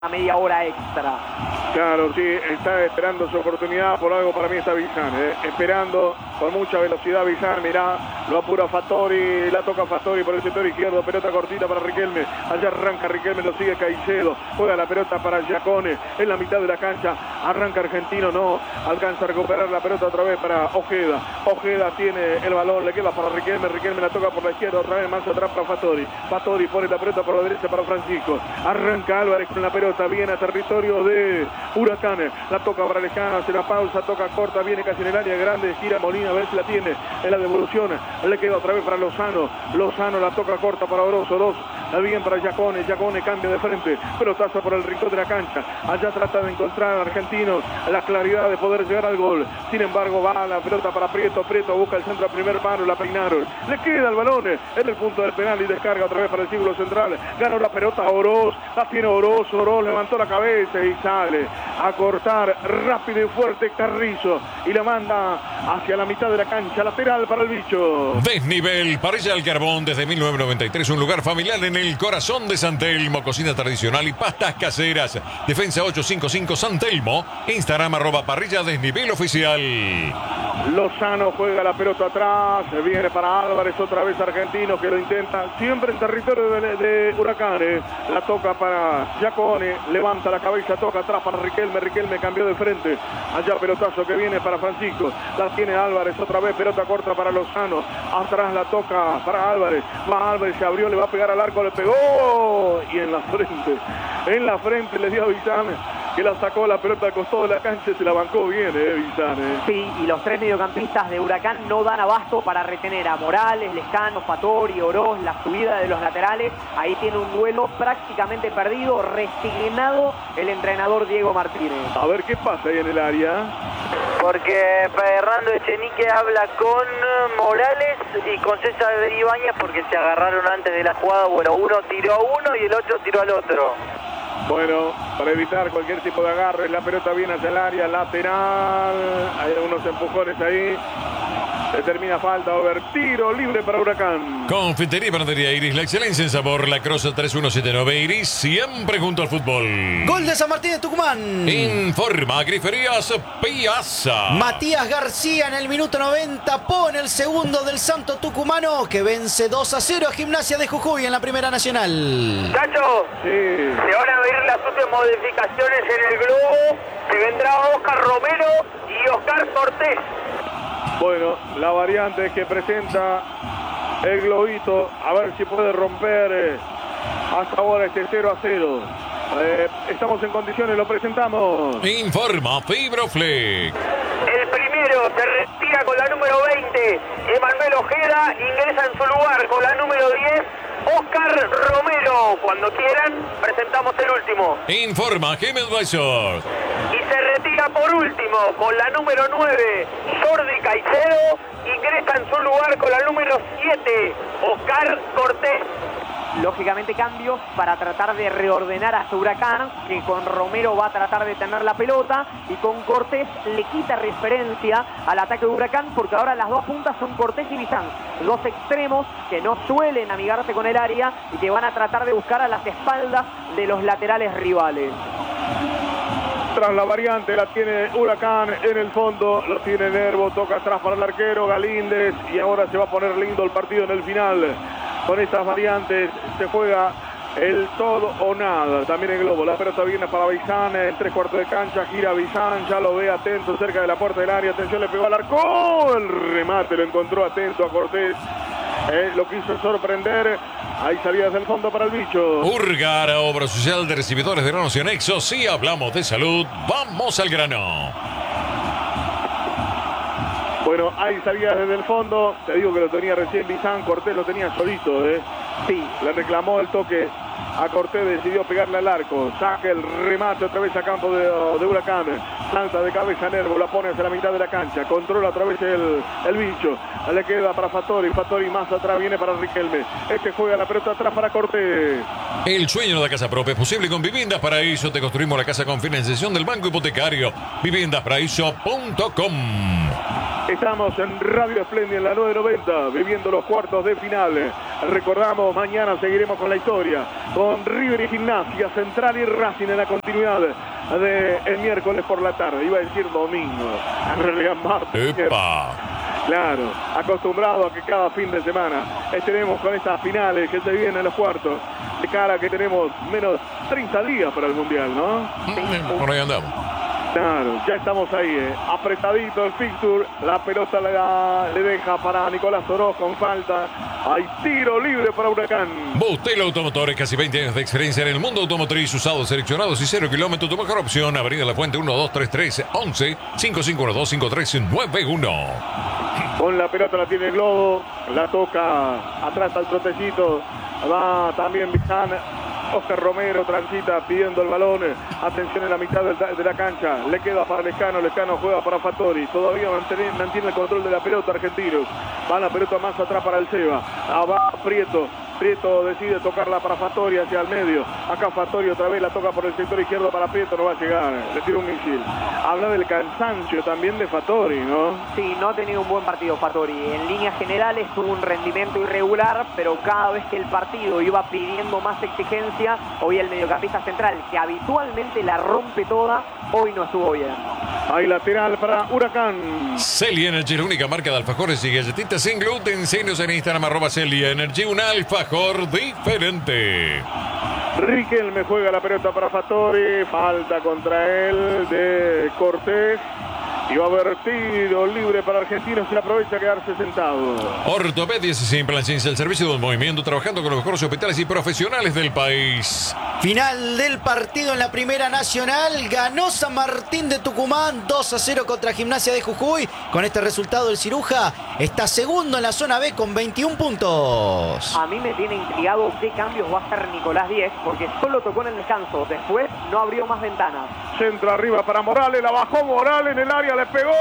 a media hora extra. Claro, sí, está esperando su oportunidad, por algo para mí está Bizán, esperando con mucha velocidad Bizán, mirá, lo apura Fattori, la toca Fattori por el sector izquierdo, pelota cortita para Riquelme, allá arranca Riquelme, lo sigue Caicedo, juega la pelota para Giacone, en la mitad de la cancha, arranca Argentino, no, alcanza a recuperar la pelota otra vez para Ojeda, Ojeda tiene el balón, le queda para Riquelme, Riquelme la toca por la izquierda, otra vez más atrás para Fattori, Fattori pone la pelota por la derecha para Francisco, arranca Álvarez con la pelota, viene a territorio de Huracán, la toca para Lejano, hace la pausa, toca corta, viene casi en el área grande, gira Molina, a ver si la tiene, en la devolución, le queda otra vez para Lozano, Lozano la toca corta para Oroz, Oroz, bien para Giacone, Giacone cambia de frente, pelotazo por el rincón de la cancha, allá trata de encontrar a Argentinos la claridad de poder llegar al gol, sin embargo va la pelota para Prieto, Prieto busca el centro a primer palo, la peinaron, le queda el balón en el punto del penal y descarga otra vez para el círculo central, ganó la pelota Oroz, la tiene Oroz, Oroz levantó la cabeza y sale a cortar rápido y fuerte Carrizo y la manda hacia la mitad de la cancha, lateral para el bicho. Desnivel, parrilla al carbón desde 1993, un lugar familiar en el corazón de San Telmo, cocina tradicional y pastas caseras. Defensa 855 San Telmo, Instagram @parrilla desnivel oficial. Lozano juega la pelota atrás, viene para Álvarez, otra vez Argentino que lo intenta, siempre en territorio de Huracán, la toca para Giacone, levanta la cabeza, toca atrás para Riquelme, Riquelme cambió de frente, allá pelotazo que viene para Francisco, la tiene Álvarez, otra vez pelota corta para Lozano, atrás la toca para Álvarez, va Álvarez, se abrió, le va a pegar al arco, le pegó, y en la frente le dio a Bizán, que la sacó la pelota al costado de la cancha, se la bancó bien, Bizán. Sí, y los tres mediocampistas de Huracán no dan abasto para retener a Morales, Lescano, Fattori, Oroz, la subida de los laterales. Ahí tiene un duelo prácticamente perdido, resignado el entrenador Diego Martínez. A ver qué pasa ahí en el área. Porque Fernando Echenique habla con Morales y con César Ibáñez porque se agarraron antes de la jugada. Bueno, uno tiró a uno y el otro tiró al otro. Bueno, para evitar cualquier tipo de agarre, la pelota viene hacia el área lateral. Hay algunos empujones ahí. Determina falta, over, tiro libre para Huracán. Confitería y Panadería Iris, la excelencia en sabor, la Cross 3179 Iris, siempre junto al fútbol. Gol de San Martín de Tucumán. Informa Griferías Piazza. Matías García en el minuto 90 pone el segundo del Santo Tucumano, que vence 2-0 a Gimnasia de Jujuy en la Primera Nacional. Chacho, Sí. se van a ver las últimas modificaciones en el globo. Se vendrá Oscar Romero y Oscar Cortés. Bueno, la variante que presenta el globito, a ver si puede romper hasta ahora este 0-0. Estamos en condiciones, lo presentamos. Informa Fibroflex. El primero se retira con la número 20, Emanuel Ojeda, ingresa en su lugar con la número 10, Oscar Romero. Cuando quieran, presentamos el último. Informa Gem Advisor. Y se retira por último con la número 9, Jordi Caicedo, ingresa en su lugar con la número 7, Oscar Cortés. Lógicamente cambios para tratar de reordenar a su Huracán, que con Romero va a tratar de tener la pelota y con Cortés le quita referencia al ataque de Huracán, porque ahora las dos puntas son Cortés y Bizán, dos extremos que no suelen amigarse con el área y que van a tratar de buscar a las espaldas de los laterales rivales. Tras la variante la tiene Huracán en el fondo, lo tiene Nervo, toca atrás para el arquero Galíndez y ahora se va a poner lindo el partido en el final. Con estas variantes se juega el todo o nada. También el globo, la pelota viene para Bizán en 3/4 de cancha, gira Bizán, ya lo ve atento cerca de la puerta del área, atención, le pegó al arco, el remate lo encontró atento a Cortés, lo quiso sorprender. Hay salidas del fondo para el bicho. Urgara, obra social de recibidores de granos y anexos. Si hablamos de salud, vamos al grano. Bueno, hay salidas desde el fondo. Te digo que lo tenía recién Bizán, Cortés lo tenía solito, Sí, le reclamó el toque a Cortés, decidió pegarle al arco. Saca el remate otra vez a campo de Huracán. Salta de cabeza Nervo, la pone hacia la mitad de la cancha. Controla otra vez el bicho. Le queda para Fattori. Fattori más atrás viene para Riquelme. Este juega la pelota atrás para Cortés. El sueño de la casa propia es posible con Viviendas Paraíso. Te construimos la casa con financiación del Banco Hipotecario. Viviendasparaíso.com. Estamos en Radio Espléndida en la 990, viviendo los cuartos de final. Recordamos, mañana seguiremos con la historia, con River y Gimnasia, Central y Racing en la continuidad del miércoles por la tarde. Iba a decir domingo, en realidad martes. ¡Epa! Claro, acostumbrado a que cada fin de semana estaremos con estas finales que se vienen en los cuartos, de cara a que tenemos menos 30 días para el Mundial, ¿no? Por ahí andamos. Claro, ya estamos ahí, apretadito el fixture, la pelota le deja para Nicolás Oroz con falta, hay tiro libre para Huracán. Bustelo Automotores, casi 20 años de experiencia en el mundo automotriz, usados, seleccionados y 0 kilómetros. Tu mejor opción, Avenida La Fuente 1233 11 5512 5391. Con la pelota la tiene el Globo, la toca atrás al trotecito, va también Bizán. Oscar Romero transita pidiendo el balón. Atención en la mitad de la cancha. Le queda para Lescano. Lescano juega para Fattori. Todavía mantiene el control de la pelota Argentinos. Va la pelota más atrás para el Seba. Va Prieto. Prieto decide tocarla para Fattori hacia el medio. Acá Fattori otra vez la toca por el sector izquierdo para Prieto. No va a llegar. Le tira un misil. Habla del cansancio también de Fattori, ¿no? Sí, no ha tenido un buen partido Fattori. En líneas generales tuvo un rendimiento irregular, pero cada vez que el partido iba pidiendo más exigencia, hoy el mediocampista central, que habitualmente la rompe toda, hoy no estuvo bien. Hay lateral para Huracán. Celi Energy, la única marca de alfajores y galletitas sin gluten. Seguinos en Instagram, @Celi Energy, un alfajor diferente. Riquelme juega la pelota para Fattori. Falta contra él de Cortés. Y va a haber tiro libre para Argentinos y aprovecha a quedarse sentado. Ortopedias y Simple, el servicio de movimiento, trabajando con los mejores hospitales y profesionales del país. Final del partido en la Primera Nacional. Ganó San Martín de Tucumán 2-0 contra Gimnasia de Jujuy. Con este resultado el Ciruja está segundo en la zona B con 21 puntos. A mí me tiene intrigado qué cambios va a hacer Nicolás Díez, porque solo tocó en el descanso. Después no abrió más ventanas. Centro arriba para Morales, la bajó Morales en el área, le pegó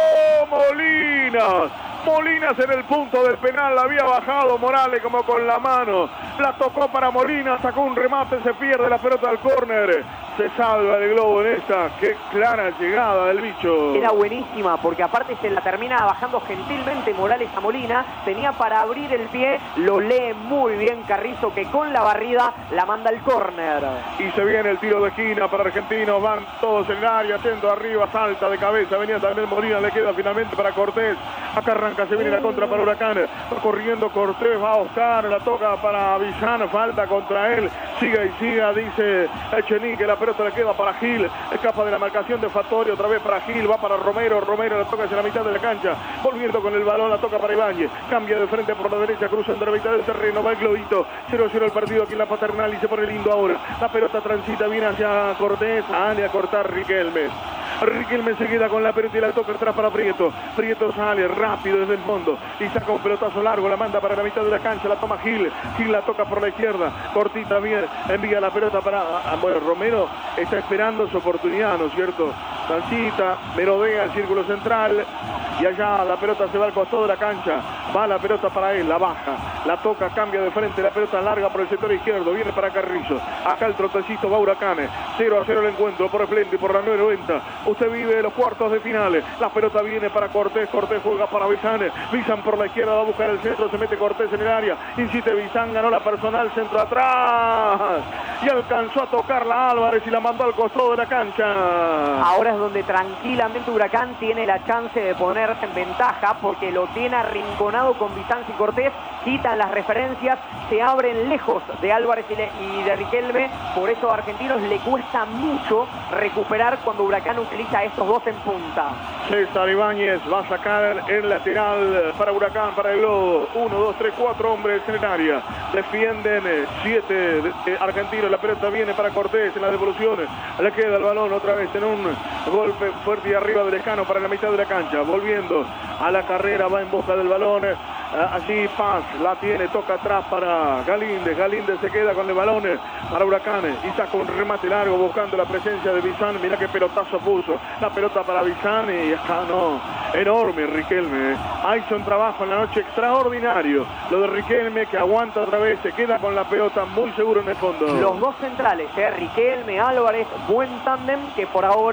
Molinas. Molinas en el punto del penal, la había bajado Morales como con la mano. La tocó para Molinas, sacó un remate, se pierde la pelota al córner. Se salva el Globo en esta. Qué clara llegada del bicho. Era buenísima, porque aparte se la termina bajando gentilmente Morales a Molina. Tenía para abrir el pie, lo lee muy bien Carrizo, que con la barrida la manda al córner. Y se viene el tiro de esquina para Argentinos. Van todos en el área, atento arriba, salta de cabeza. Venía también Molina, le queda finalmente para Cortés. Acá arranca, se viene la contra para Huracán. Va corriendo Cortés, va a Oscar, la toca para Villano, falta contra él. Siga y siga, dice Echenique, la pelota le queda para Gil. Escapa de la marcación de Fattori, otra vez para Gil, va para Romero. Romero la toca hacia la mitad de la cancha. Volviendo con el balón, la toca para Ibáñez. Cambia de frente por la derecha, cruza entre la mitad del terreno, va el globito. 0-0 el partido aquí en la Paternal y se pone lindo ahora. La pelota transita, viene hacia Cortés, sale a cortar Riquelme. Riquelme se queda con la pelota y la toca atrás para Prieto. Prieto sale rápido desde el fondo y saca un pelotazo largo, la manda para la mitad de la cancha, la toma Gil. Gil la toca por la izquierda, cortita bien, envía la pelota para... Bueno, Romero está esperando su oportunidad, ¿no es cierto? Transita, merodea el círculo central y allá la pelota se va al costado de la cancha. Va la pelota para él, la baja, la toca, cambia de frente, la pelota larga por el sector izquierdo, viene para Carrizo. Acá el trotecito va Huracán, 0-0 el encuentro por Espléndida y por la 990. Usted vive los cuartos de finales. La pelota viene para Cortés. Cortés juega para Bizán. Bizán por la izquierda va a buscar el centro. Se mete Cortés en el área. Insiste Bizán. Ganó la personal. Centro atrás. Y alcanzó a tocarla Álvarez y la mandó al costado de la cancha. Ahora es donde tranquilamente Huracán tiene la chance de ponerse en ventaja, porque lo tiene arrinconado con Bizán y Cortés. Quitan las referencias. Se abren lejos de Álvarez y de Riquelme. Por eso a Argentinos le cuesta mucho recuperar cuando Huracán utiliza a estos dos en punta. César Ibáñez va a sacar el lateral para Huracán, para el Globo. 1, 2, 3, 4 hombres en el área. Defienden 7 argentinos. La pelota viene para Cortés en la devolución. Le queda el balón otra vez en un golpe fuerte y arriba de Lescano para la mitad de la cancha. Volviendo a la carrera, va en busca del balón. Allí Paz la tiene, toca atrás para Galíndez. Galíndez se queda con el balón para Huracán y saca un remate largo buscando la presencia de Bizán. Mira qué pelotazo puso. La pelota para Bizán y acá no. Enorme Riquelme. Ha hecho un trabajo en la noche extraordinario. Lo de Riquelme, que aguanta otra vez, se queda con la pelota muy seguro en el fondo. Los dos centrales, Riquelme, Álvarez, buen tándem que por ahora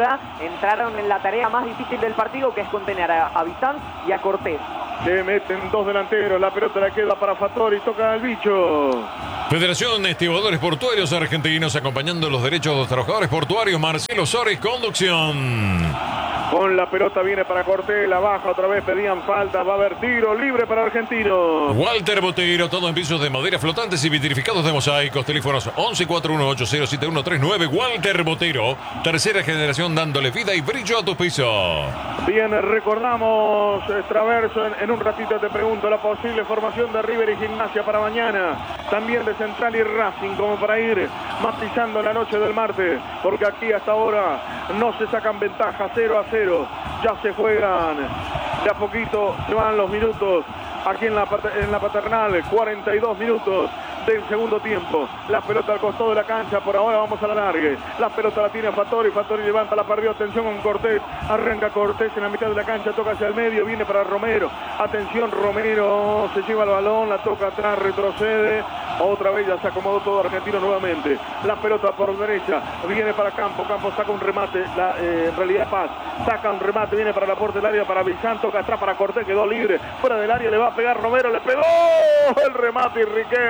entraron en la tarea más difícil del partido, que es contener a Bizanz y a Cortés. Se meten dos delanteros, la pelota la queda para Fattori, toca al bicho. Federación de Estibadores Portuarios Argentinos, acompañando los derechos de los trabajadores portuarios. Marcelo Sores, conducción. Con la pelota viene para Cortés, la baja otra vez, pedían falta, va a haber tiro libre para Argentino. Walter Botero, todo en pisos de madera flotantes y vitrificados de mosaicos. Teléfonos 1141807139. Walter Botero, tercera generación dándole vida y brillo a tu piso. Bien, recordamos, Traverso, en un ratito te pregunto la posible formación de River y Gimnasia para mañana. También de Central y Racing, como para ir matizando la noche del martes, porque aquí hasta ahora no se sacan ventaja, 0-0. Ya se juegan, de a poquito se van los minutos aquí en la Paternal, 42 minutos del segundo tiempo. La pelota al costado de la cancha, por ahora vamos a la largue. La pelota la tiene Fattori, Fattori levanta, la perdió, atención con Cortés, arranca Cortés en la mitad de la cancha, toca hacia el medio, viene para Romero, atención Romero, se lleva el balón, la toca atrás, retrocede, otra vez ya se acomodó todo Argentino nuevamente. La pelota por derecha, viene para Campos saca un remate, en realidad Paz, saca un remate, viene para la puerta del área para Bizanz, toca atrás para Cortés, quedó libre, fuera del área, le va a pegar Romero, le pegó el remate y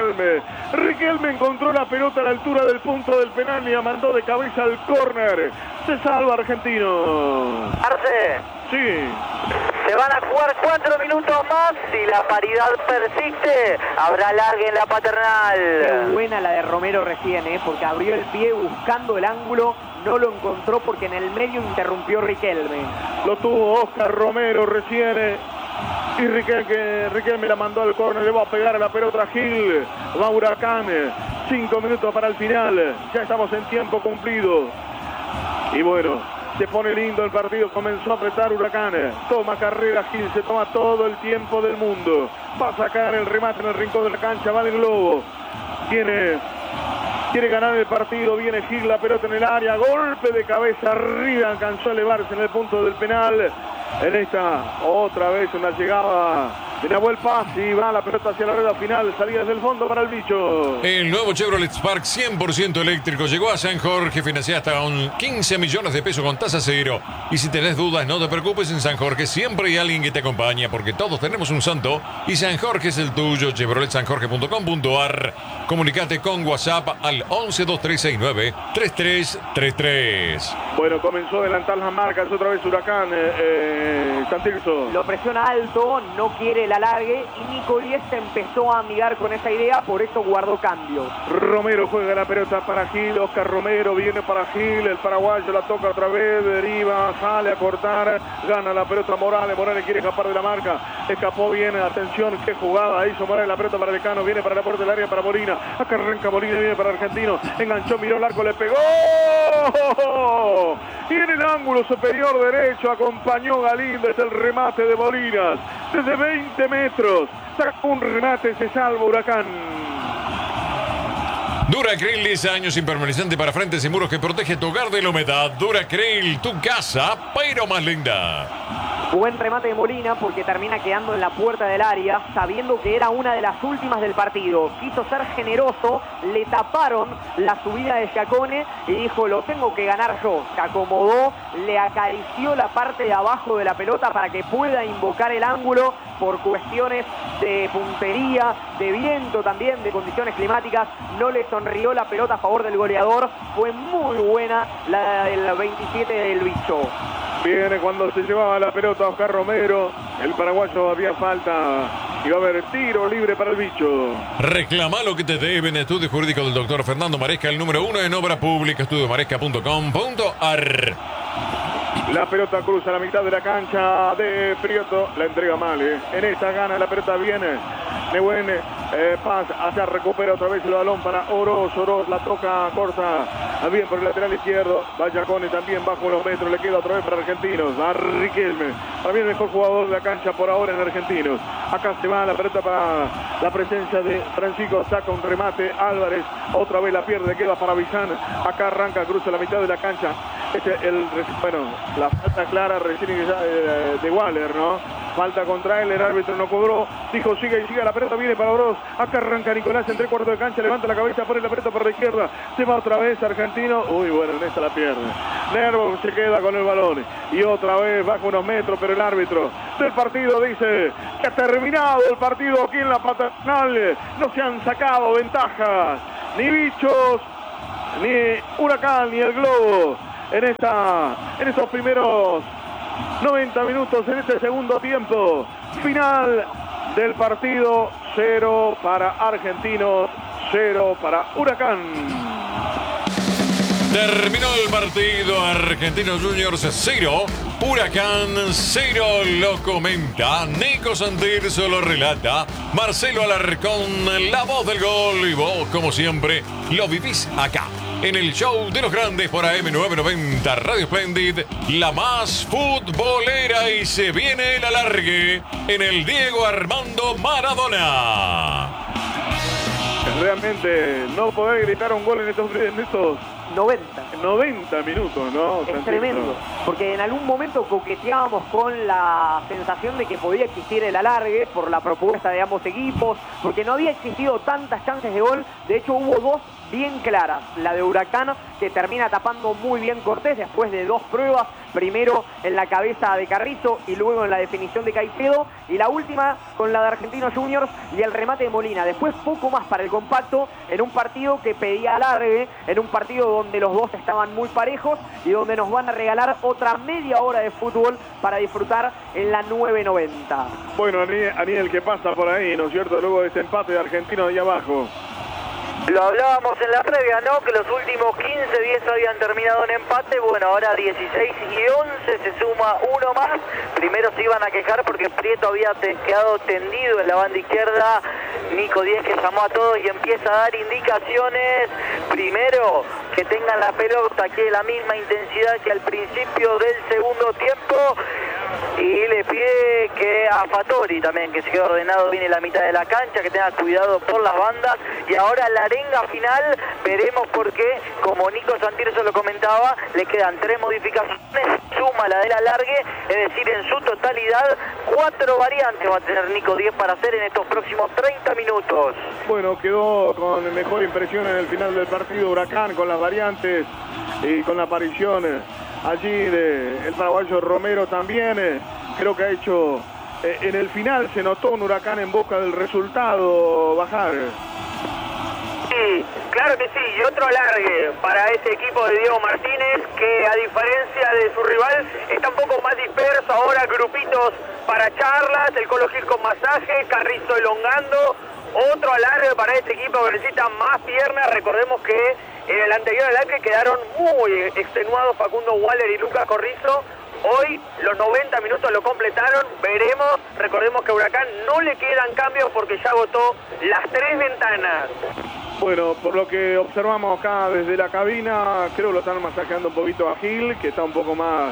Riquelme encontró la pelota a la altura del punto del penal y la mandó de cabeza al córner. Se salva Argentino. Arce. Sí. Se van a jugar 4 minutos más. Si la paridad persiste, habrá largue en la Paternal. Qué buena la de Romero recién, porque abrió el pie buscando el ángulo, no lo encontró porque en el medio interrumpió Riquelme. Lo tuvo Oscar Romero recién. Y Riquelme la mandó al córner, le va a pegar a la pelota a Gil. Va Huracán, 5 minutos para el final. Ya estamos en tiempo cumplido. Y bueno, se pone lindo el partido, comenzó a apretar Huracán. Toma carrera Gil, se toma todo el tiempo del mundo. Va a sacar el remate en el rincón de la cancha, va del globo. Quiere ganar el partido, viene Gil, la pelota en el área, golpe de cabeza arriba, alcanzó a elevarse en el punto del penal. En esta, otra vez una llegada de Nahuel Paz y va la pelota hacia la rueda final, salida desde el fondo para el bicho. El nuevo Chevrolet Spark 100% eléctrico llegó a San Jorge, financia hasta 15 millones de pesos con tasa cero. Y si tenés dudas, no te preocupes, en San Jorge siempre hay alguien que te acompaña, porque todos tenemos un santo y San Jorge es el tuyo. chevroletsanjorge.com.ar. Comunicate con WhatsApp al 112369-3333. Bueno, comenzó a adelantar las marcas otra vez Huracán, Santilso. Lo presiona alto, no quiere el alargue y Nicolies se empezó a amigar con esa idea, por eso guardó cambios. Romero juega la pelota para Gil, Oscar Romero viene para Gil, el paraguayo la toca otra vez, deriva, sale a cortar, gana la pelota Morales quiere escapar de la marca, escapó bien, atención, qué jugada hizo Morales, la pelota para Decano, viene para la puerta del área para Molina, acá arranca Molina, viene para Argentino, enganchó, miró el arco, le pegó, y en el ángulo superior derecho acompañó Galíndez el remate de Molinas, desde 20 metros, sacó un remate, se salva Huracán. Duracril 10 años impermeabilizante para frentes y muros que protege tu hogar de la humedad. Duracril, tu casa, pero más linda. Buen remate de Molina porque termina quedando en la puerta del área, sabiendo que era una de las últimas del partido. Quiso ser generoso, le taparon la subida de Giacone y dijo, lo tengo que ganar yo. Se acomodó, le acarició la parte de abajo de la pelota para que pueda invocar el ángulo por cuestiones de puntería, de viento también, de condiciones climáticas. No le sonrió la pelota a favor del goleador. Fue muy buena la del 27 del bicho. Viene cuando se llevaba la pelota Oscar Romero. El paraguayo había falta. Y va a haber tiro libre para el bicho. Reclama lo que te deben. Estudio jurídico del doctor Fernando Maresca, el número 1 en obra pública. Estudiomaresca.com.ar. La pelota cruza la mitad de la cancha de Prieto. La entrega mal. En esta gana la pelota viene. Nehuen pasa, hacia recupera otra vez el balón para Oroz. Oroz la toca corta. Bien por el lateral izquierdo. Va Giacone también bajo los metros. Le queda otra vez para Argentinos. Va Riquelme. También el mejor jugador de la cancha por ahora en Argentinos. Acá se va la pelota para la presencia de Francisco. Saca un remate. Álvarez otra vez la pierde. Queda para Bizanz. Acá arranca, cruza la mitad de la cancha. Bueno, la falta clara recién de Waller, ¿no? Falta contra él, el árbitro no cobró. Dijo sigue y sigue, la pelota viene para Broz. Acá arranca Nicolás en 3/4 de cancha, levanta la cabeza, pone la pelota por la izquierda. Se va otra vez Argentino. Uy, bueno, en esta la pierde. Nervo se queda con el balón. Y otra vez baja unos metros, pero el árbitro del partido dice que ha terminado el partido aquí en la Paternal. No se han sacado ventajas, ni Bichos, ni Huracán, ni el Globo en estos primeros 90 minutos, en este segundo tiempo. Final del partido, 0 para Argentinos, 0 para Huracán. Terminó el partido, Argentinos Juniors 0, Huracán 0, lo comenta Nico Santirso, lo relata Marcelo Alarcón, la voz del gol, y vos, como siempre, lo vivís acá, en el show de los grandes por AM990 Radio Splendid, la más futbolera, y se viene el alargue en el Diego Armando Maradona. Realmente no poder gritar un gol en estos 90 minutos, ¿no? Es tremendo, porque en algún momento coqueteábamos con la sensación de que podía existir el alargue por la propuesta de ambos equipos, porque no había existido tantas chances de gol. De hecho hubo dos bien claras, la de Huracán que termina tapando muy bien Cortés después de dos pruebas, primero en la cabeza de Carrizo y luego en la definición de Caicedo, y la última con la de Argentinos Juniors y el remate de Molina. Después poco más para el compacto, en un partido que pedía alargue, en un partido donde los dos estaban muy parejos y donde nos van a regalar otra media hora de fútbol para disfrutar en la 990. Bueno, Aniel, que pasa por ahí, ¿no es cierto? Luego de este empate de Argentinos ahí abajo. Lo hablábamos en la previa, ¿no? Que los últimos 15-10 habían terminado en empate. Bueno, ahora 16 y 11 se suma uno más. Primero se iban a quejar porque Prieto había quedado tendido en la banda izquierda. Nico Díez, que llamó a todos y empieza a dar indicaciones. Primero, que tengan la pelota, que la misma intensidad que al principio del segundo tiempo. Y le pide que a Fattori también, que se quede ordenado bien en la mitad de la cancha, que tenga cuidado por las bandas. Y ahora la arenga final, veremos por qué, como Nico Santirso lo comentaba, le quedan 3 modificaciones, suma la del alargue, es decir, en su totalidad 4 variantes va a tener Nico Díez para hacer en estos próximos 30 minutos. Bueno, quedó con mejor impresión en el final del partido Huracán, con las variantes y con la aparición allí del paraguayo Romero también. Creo que ha hecho, en el final se notó un Huracán en busca del resultado, Bajar. Sí, claro que sí, y otro alargue para este equipo de Diego Martínez, que a diferencia de su rival está un poco más disperso, ahora grupitos para charlas, el Colo Gil con masaje, Carrizo elongando. Otro alargue para este equipo que necesita más piernas. Recordemos que en el anterior alargue quedaron muy extenuados Facundo Waller y Lucas Carrizo. Hoy los 90 minutos lo completaron, veremos. Recordemos que a Huracán no le quedan cambios porque ya agotó las 3 ventanas. Bueno, por lo que observamos acá desde la cabina, creo que lo están masajeando un poquito a Gil, que está un poco más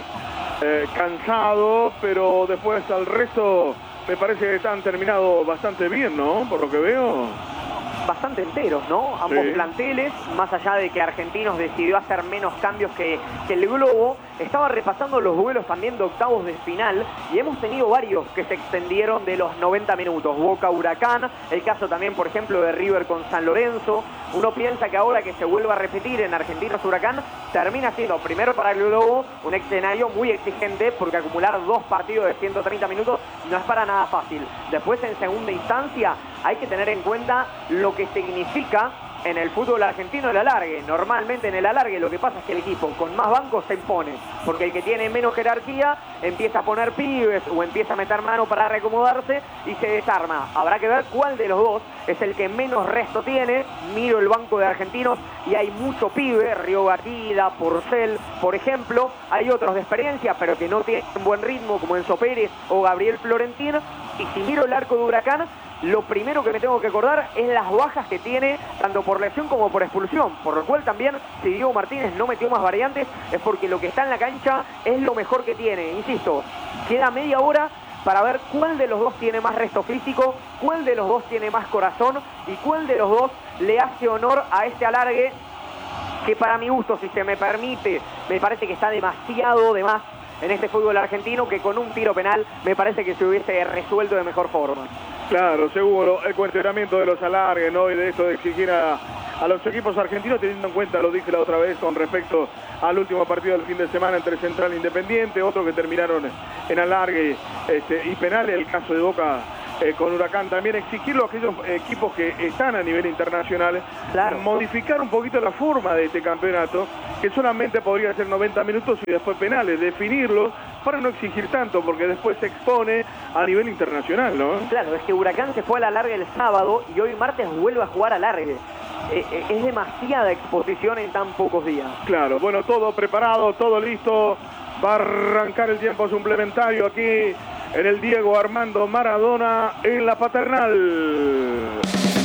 cansado, pero después al resto me parece que están terminados bastante bien, ¿no? Por lo que veo. Bastante enteros, ¿no? Ambos planteles, más allá de que Argentinos decidió hacer menos cambios que el Globo. Estaba repasando los duelos también de octavos de final y hemos tenido varios que se extendieron de los 90 minutos. Boca Huracán, el caso también, por ejemplo, de River con San Lorenzo. Uno piensa que ahora que se vuelva a repetir en Argentinos Huracán, termina siendo, primero para el Globo, un escenario muy exigente, porque acumular 2 partidos de 130 minutos no es para nada fácil. Después, en segunda instancia, hay que tener en cuenta lo que significa en el fútbol argentino el alargue. Normalmente en el alargue lo que pasa es que el equipo con más bancos se impone, porque el que tiene menos jerarquía empieza a poner pibes o empieza a meter mano para reacomodarse y se desarma. Habrá que ver cuál de los dos es el que menos resto tiene. Miro el banco de Argentinos y hay mucho pibe, Río Batida, Porcel, por ejemplo. Hay otros de experiencia pero que no tienen buen ritmo, como Enzo Pérez o Gabriel Florentín. Y si miro el arco de Huracán, lo primero que me tengo que acordar es las bajas que tiene, tanto por lesión como por expulsión. Por lo cual también, si Diego Martínez no metió más variantes, es porque lo que está en la cancha es lo mejor que tiene. Insisto, queda media hora para ver cuál de los dos tiene más resto físico, cuál de los dos tiene más corazón y cuál de los dos le hace honor a este alargue que para mi gusto, si se me permite, me parece que está demasiado de más en este fútbol argentino, que con un tiro penal me parece que se hubiese resuelto de mejor forma. Claro, seguro, el cuestionamiento de los alargues, ¿no? Y de esto de exigir a los equipos argentinos, teniendo en cuenta, lo dije la otra vez, con respecto al último partido del fin de semana entre Central e Independiente, otros que terminaron en alargue y penal, el caso de Boca con Huracán, también exigirlo a aquellos equipos que están a nivel internacional, claro, modificar un poquito la forma de este campeonato, que solamente podría ser 90 minutos y después penales, definirlo para no exigir tanto, porque después se expone a nivel internacional, ¿no? Claro, es que Huracán se fue a la larga el sábado y hoy martes vuelve a jugar a largue. Es demasiada exposición en tan pocos días. Claro, bueno, todo preparado, todo listo. Va a arrancar el tiempo suplementario aquí en el Diego Armando Maradona en la Paternal.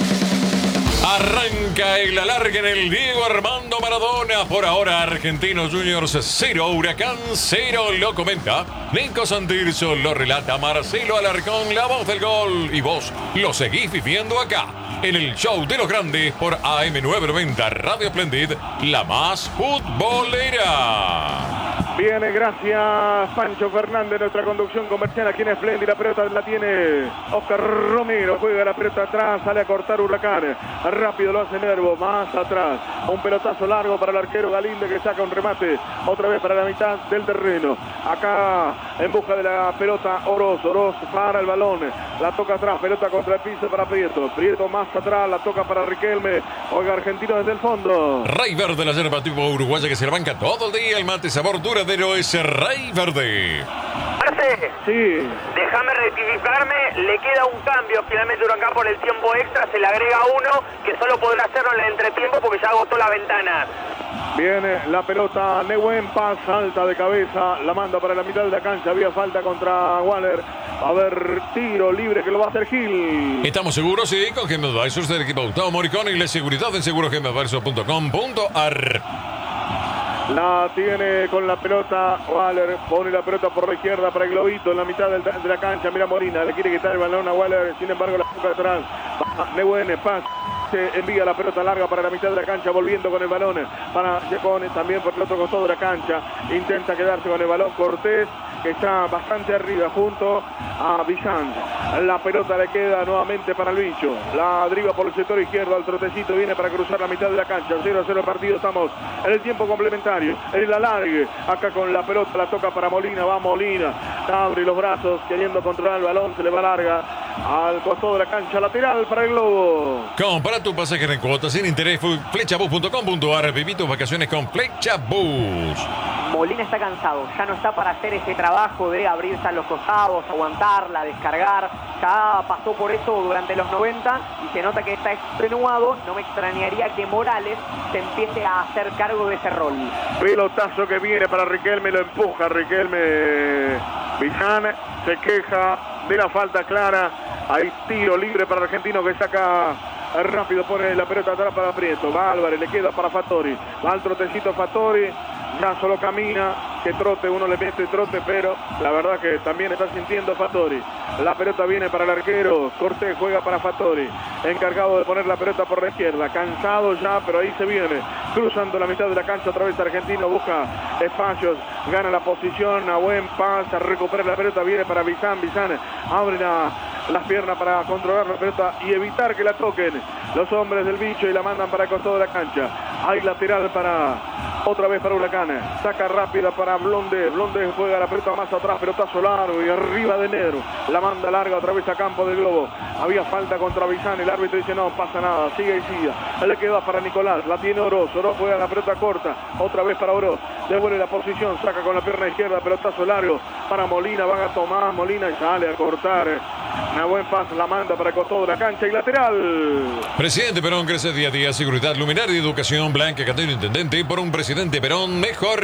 Arranca el alargue en el Diego Armando Maradona. Por ahora, Argentinos Juniors 0, Huracán 0. Lo comenta Nico Santirso, lo relata Marcelo Alarcón, la voz del gol. Y vos lo seguís viviendo acá, en el show de los grandes por AM990 Radio Splendid, la más futbolera. Viene, gracias Pancho Fernández, nuestra conducción comercial aquí en Splendid. La pelota la tiene Oscar Romero, juega la pelota atrás, sale a cortar Huracán. Rápido lo hace Nervo, más atrás. Un pelotazo largo para el arquero Galinde, que saca un remate otra vez para la mitad del terreno. Acá en busca de la pelota Oroz para el balón, la toca atrás, pelota contra el piso para Prieto más atrás, la toca para Riquelme. Oiga, Argentino desde el fondo. Rey Verde, la yerba tipo uruguaya que se la banca todo el día. El mate sabor duradero es Rey Verde. Marce, Sí. déjame rectificarme, le queda un cambio finalmente Huracán por el tiempo extra, se le agrega uno que solo podrá hacerlo en el entretiempo porque ya agotó la ventana. Viene la pelota, Nehuen Paz, salta de cabeza, la manda para la mitad de la cancha, había falta contra Waller. A ver, tiro libre que lo va a hacer Gil. Estamos seguros, sí, con Gem Advisors del equipo Gustavo Moricón y la seguridad en segurogemadvisors.com.ar. La tiene con la pelota Waller, pone la pelota por la izquierda para el globito en la mitad de la cancha. Mira Molina, le quiere quitar el balón a Waller, sin embargo la toca atrás. Nehuen Paz se envía la pelota larga para la mitad de la cancha, volviendo con el balón para Giacone, también por el otro costado de la cancha. Intenta quedarse con el balón Cortés, que está bastante arriba junto a Bizán. La pelota le queda nuevamente para el bicho. La driva por el sector izquierdo al trotecito, viene para cruzar la mitad de la cancha. 0-0 partido, estamos en el tiempo complementario. El alargue, acá con la pelota, la toca para Molina, va Molina. Abre los brazos queriendo controlar el balón, se le va larga al costado de la cancha, lateral para el Globo. Compra tu pasaje en cuotas sin interés, flechabus.com.ar. Viví tus vacaciones con Flechabus. Molina está cansado, ya no está para hacer ese trabajo de abrirse a los costados, aguantarla, descargar. Ya pasó por eso durante los 90 y se nota que está extenuado. No me extrañaría que Morales se empiece a hacer cargo de ese rol. Pelotazo que viene para Riquelme, lo empuja Riquelme. Bizán se queja de la falta clara. Hay tiro libre para Argentino que saca rápido, pone la pelota atrás para Prieto. Va Álvarez, le queda para Fattori. Va al trotecito Fattori. Ya solo camina, que trote, uno le mete trote, pero la verdad que también está sintiendo Fattori. La pelota viene para el arquero, Cortés juega para Fattori, encargado de poner la pelota por la izquierda, cansado ya, pero ahí se viene, cruzando la mitad de la cancha, otra vez Argentino, busca espacios, gana la posición, a buen pase, recupera la pelota, viene para Bizán, abre las piernas para controlar la pelota y evitar que la toquen los hombres del bicho y la mandan para el costado de la cancha. Hay lateral otra vez para Huracán, saca rápida para Blonde juega la pelota más atrás, pelotazo largo y arriba de Negro, la manda larga otra vez a campo del Globo. Había falta contra Bizán, el árbitro dice no pasa nada, sigue y sigue. Le queda para Nicolás, la tiene Oroz juega la pelota corta, otra vez para Oroz, devuelve la posición, saca con la pierna izquierda, pelotazo largo para Molina, van a tomar Molina y sale a cortar. Una buen pase, la manda para el costado de la cancha y lateral. Presidente Perón crece día a día, seguridad, luminaria y educación, Blanca Catero Intendente, por un presidente Perón mejor.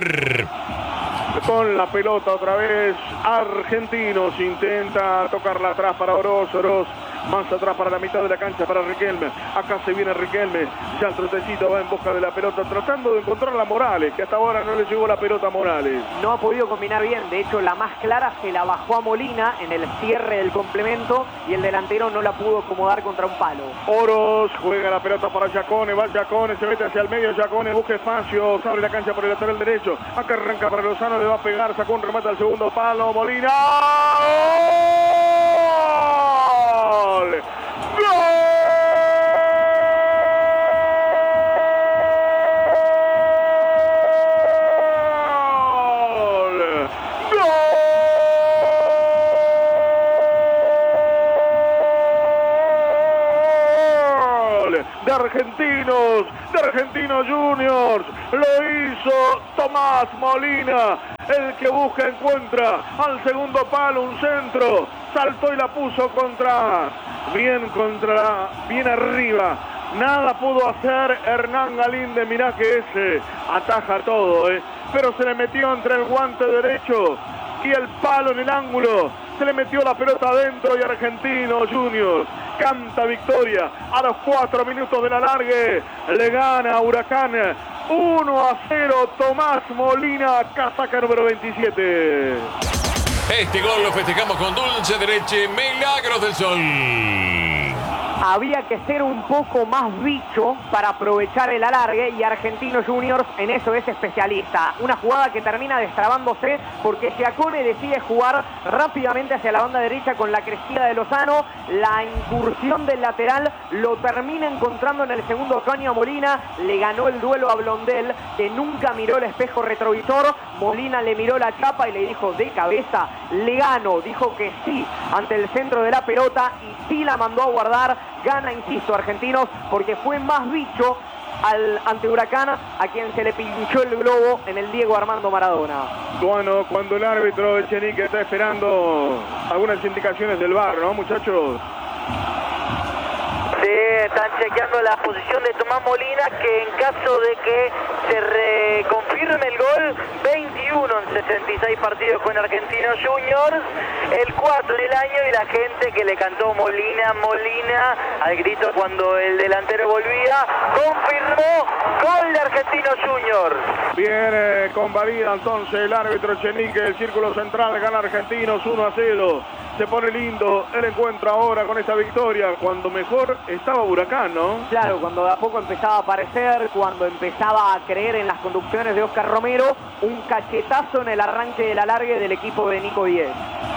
Con la pelota otra vez, Argentinos intenta tocarla atrás para Oroz Más atrás para la mitad de la cancha para Riquelme. Acá se viene Riquelme. Ya el trotecito va en busca de la pelota, tratando de encontrar a Morales, que hasta ahora no le llegó la pelota a Morales. No ha podido combinar bien. De hecho, la más clara se la bajó a Molina en el cierre del complemento y el delantero no la pudo acomodar contra un palo. Oros juega la pelota para Giacone. Va Giacone, se mete hacia el medio. Giacone busca espacio. Abre la cancha por el lateral derecho. Acá arranca para Lozano. Le va a pegar. Sacó un remate al segundo palo. Molina. ¡Gol! ¡Gol! De Argentinos Juniors, lo hizo Tomás Molina, el que busca encuentra al segundo palo, un centro, saltó y la puso bien arriba, nada pudo hacer Hernán Galíndez, mirá que ese ataja todo, pero se le metió entre el guante derecho y el palo en el ángulo, se le metió la pelota adentro y Argentinos Juniors canta victoria a los 4 minutos de la alargue, le gana a Huracán 1-0 Tomás Molina, casaca número 27. Este gol lo festejamos con dulce de leche, Milagros del Sol. Había que ser un poco más bicho para aprovechar el alargue y Argentinos Juniors en eso es especialista. Una jugada que termina destrabándose porque Giacone decide jugar rápidamente hacia la banda derecha con la crecida de Lozano. La incursión del lateral lo termina encontrando en el segundo caño a Molina. Le ganó el duelo a Blondel, que nunca miró el espejo retrovisor. Molina le miró la chapa y le dijo de cabeza, le gano. Dijo que sí ante el centro de la pelota y sí la mandó a guardar. Gana, insisto, Argentinos porque fue más bicho ante Huracán, a quien se le pinchó el globo en el Diego Armando Maradona. Bueno, cuando el árbitro Echenique está esperando algunas indicaciones del VAR, ¿no, muchachos? Sí, están chequeando la posición de Tomás Molina, que en caso de que se reconfirme el gol, 21 en 66 partidos con Argentinos Juniors, el 4 del año, y la gente que le cantó Molina, Molina, al grito cuando el delantero volvía, confirmó gol de Argentinos Juniors. Viene convalida entonces el árbitro Echenique, el círculo central, gana Argentinos 1-0. Se pone lindo el encuentro ahora con esta victoria, cuando mejor estaba Huracán, ¿no? Claro, cuando de a poco empezaba a aparecer, cuando empezaba a creer en las conducciones de Oscar Romero, un cachetazo en el arranque del alargue del equipo de Nico Díez.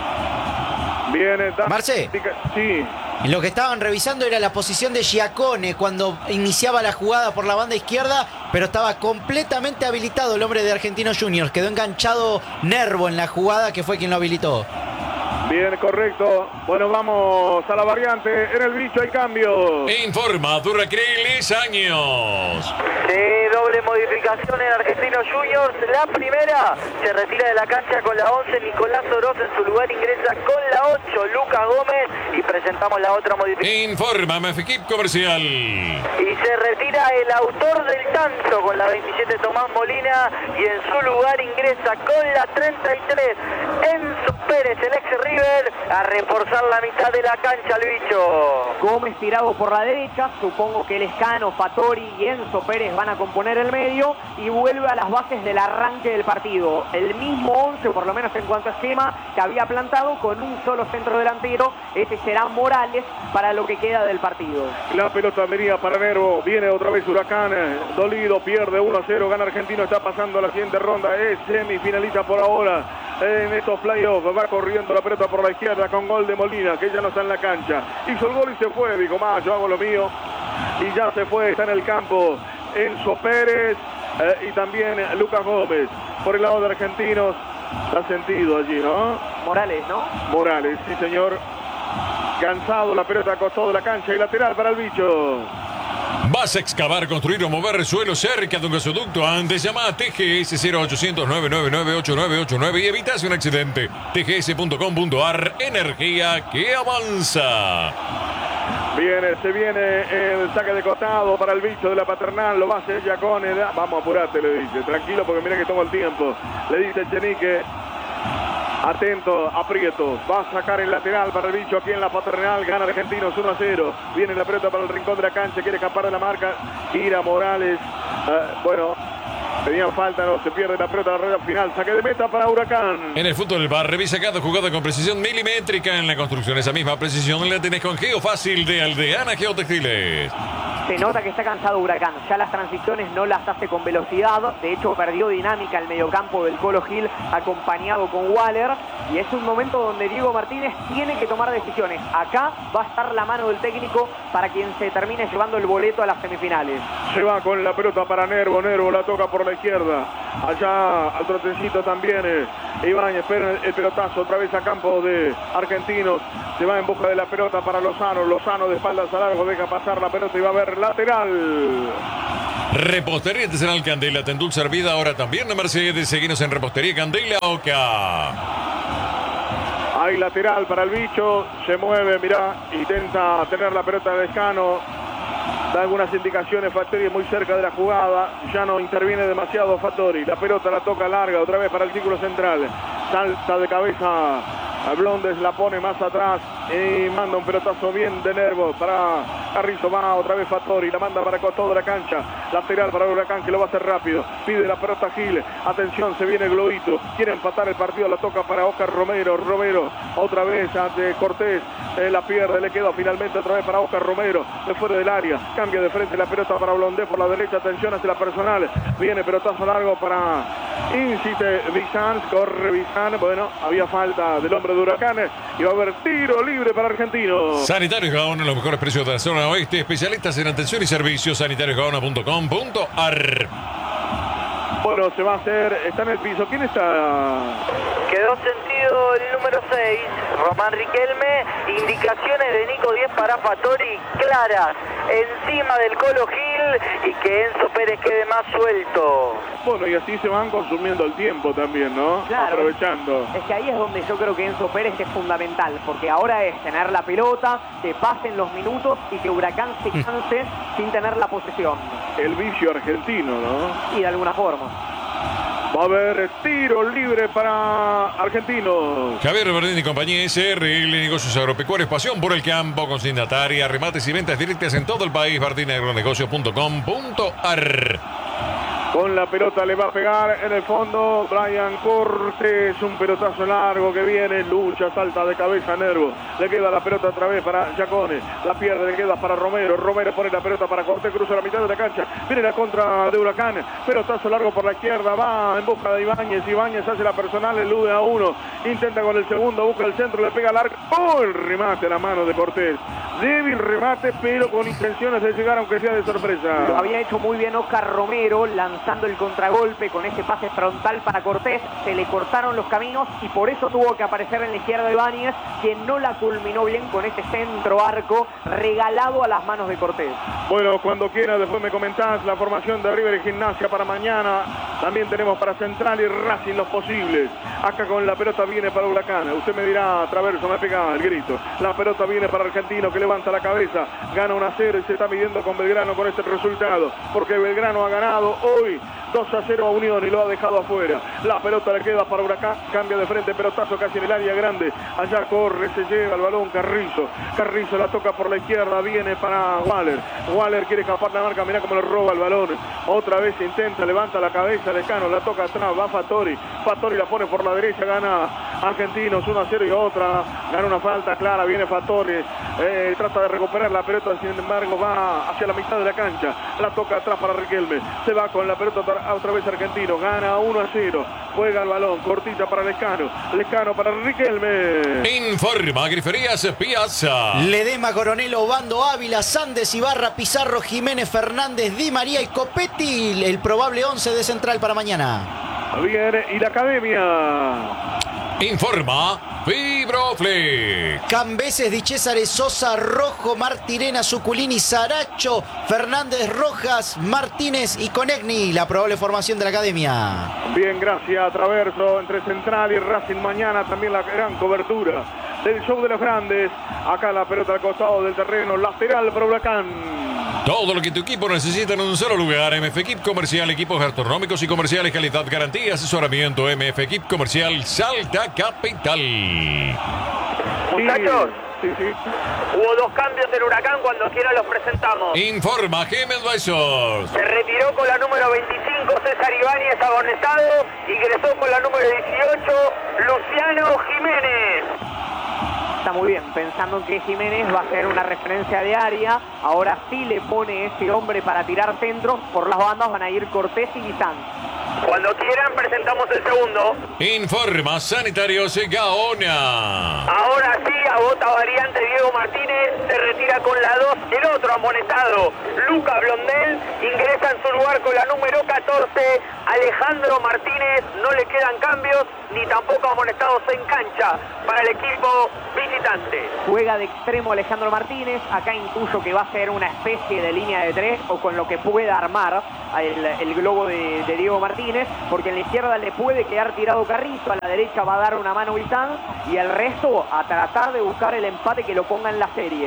Viene... Marce. Sí. Lo que estaban revisando era la posición de Giacone cuando iniciaba la jugada por la banda izquierda, pero estaba completamente habilitado el hombre de Argentinos Juniors. Quedó enganchado Nervo en la jugada, que fue quien lo habilitó. Bien, correcto. Bueno, vamos a la variante. En el bicho hay cambio. Informa Duracreles Años. Doble modificación en Argentinos Juniors. La primera, se retira de la cancha con la 11 Nicolás Oroz. En su lugar ingresa con la 8 Lucas Gómez. Y presentamos la otra modificación. Informa Mefequip Comercial. Y se retira el autor del tanto con la 27 Tomás Molina. Y en su lugar ingresa con la 33 Enzo Pérez, el ex River, a reforzar la mitad de la cancha el bicho. Gómez tirado por la derecha, supongo que Lescano, Fattori y Enzo Pérez van a componer el medio y vuelve a las bases del arranque del partido. El mismo 11, por lo menos en cuanto a esquema, que había plantado con un solo centro delantero. Ese será Morales para lo que queda del partido. La pelota venía para Nervo, viene otra vez Huracán, dolido, pierde 1-0, gana Argentino, está pasando a la siguiente ronda, es semifinalista por ahora. En estos playoffs va corriendo la pelota por la izquierda con gol de Molina, que ya no está en la cancha. Hizo el gol y se fue, dijo, más, yo hago lo mío. Y ya se fue, está en el campo Enzo Pérez y también Lucas Gómez. Por el lado de Argentinos, está sentido allí, ¿no? Morales, ¿no? Morales, sí señor. Cansado, la pelota costó de la cancha y lateral para el bicho. ¿Vas a excavar, construir o mover suelo cerca de un gasoducto? Antes llama a TGS 0800 999 8989 y evitas un accidente. tgs.com.ar, energía que avanza. Se viene el saque de costado para el bicho de la Paternal, lo va a hacer Giacone. Vamos, apurate, le dice. Tranquilo porque mira que toma el tiempo. Le dice Echenique. Atento, aprieto. Va a sacar el lateral para el bicho aquí en la Paternal. Gana Argentinos 1-0. Viene la pelota para el rincón de la cancha. Quiere escapar de la marca. Gira Morales. Bueno, tenía falta, no se pierde la pelota, la red final. Saque de meta para Huracán. En el fútbol bar, revisa cada jugada con precisión milimétrica en la construcción. Esa misma precisión la tenés con Geofácil de Aldeana Geotextiles. Se nota que está cansado Huracán, ya las transiciones no las hace con velocidad, de hecho perdió dinámica el mediocampo del Colo Gil acompañado con Waller, y es un momento donde Diego Martínez tiene que tomar decisiones. Acá va a estar la mano del técnico para quien se termine llevando el boleto a las semifinales. Se va con la pelota para Nervo, Nervo la toca por la izquierda, allá al trotecito también Ibáñez, espera el pelotazo otra vez a campo de Argentinos, se va en busca de la pelota para Lozano, Lozano de espaldas a largo, deja pasar la pelota y va a haber lateral. Repostería Artesanal Candela, te endulza vida ahora también de Mercedes. Seguinos en Repostería Candela Oca. Hay lateral para el bicho, se mueve, mirá, intenta tener la pelota de Lescano, da algunas indicaciones, Fattori muy cerca de la jugada, ya no interviene demasiado Fattori, la pelota la toca larga, otra vez para el círculo central, salta de cabeza a Blondes, la pone más atrás y manda un pelotazo bien de Nervo para Carrizo, va otra vez Fattori, la manda para el costado de la cancha, lateral para Huracán que lo va a hacer rápido, pide la pelota Gil, atención, se viene Globito, quiere empatar el partido, la toca para Oscar Romero, Romero otra vez ante Cortés, la pierde, le queda finalmente otra vez para Oscar Romero, de fuera del área, cambia de frente la pelota para Blondé por la derecha, atención hacia la personal, viene pelotazo largo para Incite Bizán, corre Bizán, bueno, había falta del hombre de Huracán y va a haber tiro libre para Argentinos. Sanitarios Gaona, los mejores precios de la zona oeste, especialistas en atención y servicios, sanitariosgaona.com.ar. Bueno, se va a hacer, está en el piso, ¿quién está? Quedó sentido el número 6, Román Riquelme, indicaciones de Nico 10 para Fattori, claras, encima del Colo Gil y que Enzo Pérez quede más suelto. Bueno, y así se van consumiendo el tiempo también, ¿no? Claro, aprovechando. Es que ahí es donde yo creo que Enzo Pérez es fundamental, porque ahora es tener la pelota, que pasen los minutos y que Huracán se canse sin tener la posesión. El vicio argentino, ¿no? Y de alguna forma. Va a haber tiro libre para Argentinos. Javier Verdini y compañía SRL Negocios Agropecuarios, pasión por el campo, consignataria, remates y ventas directas en todo el país. verdiniagronegocios.com.ar. Con la pelota le va a pegar en el fondo Brian Cortés, un pelotazo largo que viene, lucha, salta de cabeza Nervo, le queda la pelota otra vez para Giacone, la pierde, le queda para Romero, Romero pone la pelota para Cortés, cruza la mitad de la cancha, viene la contra de Huracán, pelotazo largo por la izquierda, va en busca de Ibáñez, Ibáñez hace la personal, elude a uno, intenta con el segundo, busca el centro, le pega largo, ¡oh! El remate a la mano de Cortés, débil remate pero con intenciones de llegar aunque sea de sorpresa. Lo había hecho muy bien Oscar Romero, lanzando el contragolpe con ese pase frontal para Cortés, se le cortaron los caminos y por eso tuvo que aparecer en la izquierda de Ibáñez, que no la culminó bien con ese centro arco regalado a las manos de Cortés. Bueno, cuando quiera, después me comentás la formación de River y Gimnasia para mañana. También tenemos para Central y Racing los posibles. Acá con la pelota viene para Huracán. Usted me dirá, Traverso, me pega el grito. La pelota viene para Argentino que levanta la cabeza. Gana 1-0 y se está midiendo con Belgrano con este resultado. Porque Belgrano ha ganado hoy 2-0 a Unión y lo ha dejado afuera. La pelota le queda para Huracán. Cambia de frente, pelotazo casi en el área grande. Allá corre, se lleva el balón Carrizo. Carrizo la toca por la izquierda. Viene para Waller. Waller quiere escapar la marca. Mirá cómo le roba el balón. Otra vez intenta, levanta la cabeza. Lescano la toca atrás. Va Fattori. Fattori la pone por la derecha. Gana Argentinos 1-0 y otra. Gana una falta clara. Viene Fattori. Trata de recuperar la pelota. Sin embargo, va hacia la mitad de la cancha. La toca atrás para Riquelme. Se va con la pelota otra vez Argentino. Gana 1-0. Juega el balón. Cortita para Lescano. Lescano para Riquelme. Informa Griferías Piazza. Ledema, Coronel, Obando, Ávila, Sandes, Ibarra, Pizarro, Jiménez, Fernández, Di María y Copetti. El probable 11 de Central para mañana. Bien, y la academia. Informa Fibroflex. Cambeses, Di Césare, Sosa, Rojo, Martirena, Suculini, Saracho, Fernández, Rojas, Martínez y Conegni. La probable formación de la academia. Bien, gracias, Traverso. Entre Central y Racing mañana también la gran cobertura del show de los grandes. Acá la pelota al costado del terreno, lateral para Huracán. Todo lo que tu equipo necesita en un solo lugar. MF Equip Comercial, equipos gastronómicos y comerciales, calidad, garantía, asesoramiento. MF Equip Comercial, Salta Capital. Muchachos, Sí. hubo 2 cambios en Huracán, cuando quiera los presentamos. Informa GM Advisors. Se retiró con la número 25 César Ibáñez amonestado, ingresó con la número 18 Luciano Jiménez. Está muy bien, pensando en que Jiménez va a ser una referencia de área. Ahora sí le pone ese hombre para tirar centros. Por las bandas van a ir Cortés y Bizán. Cuando quieran presentamos el segundo. Informa Sanitarios Gaona. Ahora sí, a bota variante Diego Martínez, se retira con la 2, el otro amonestado, Luca Blondel, ingresa en su lugar con la número 14, Alejandro Martínez, no le quedan cambios, ni tampoco amonestados en cancha para el equipo visitante. Juega de extremo Alejandro Martínez. Acá intuyo que va a ser una especie de línea de 3 o con lo que pueda armar el globo de Diego Martínez, porque en la izquierda le puede quedar tirado Carrizo, a la derecha va a dar una mano Bizán y el resto a tratar de buscar el empate que lo ponga en la serie.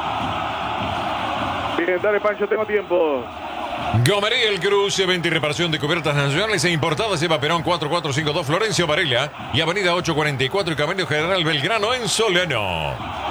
Bien, dale Pancho, tengo tiempo. Gomería El Cruz, venta y reparación de cubiertas nacionales e importadas. Eva Perón 4452 Florencio Varela y Avenida 844 y Camino General Belgrano en Solano.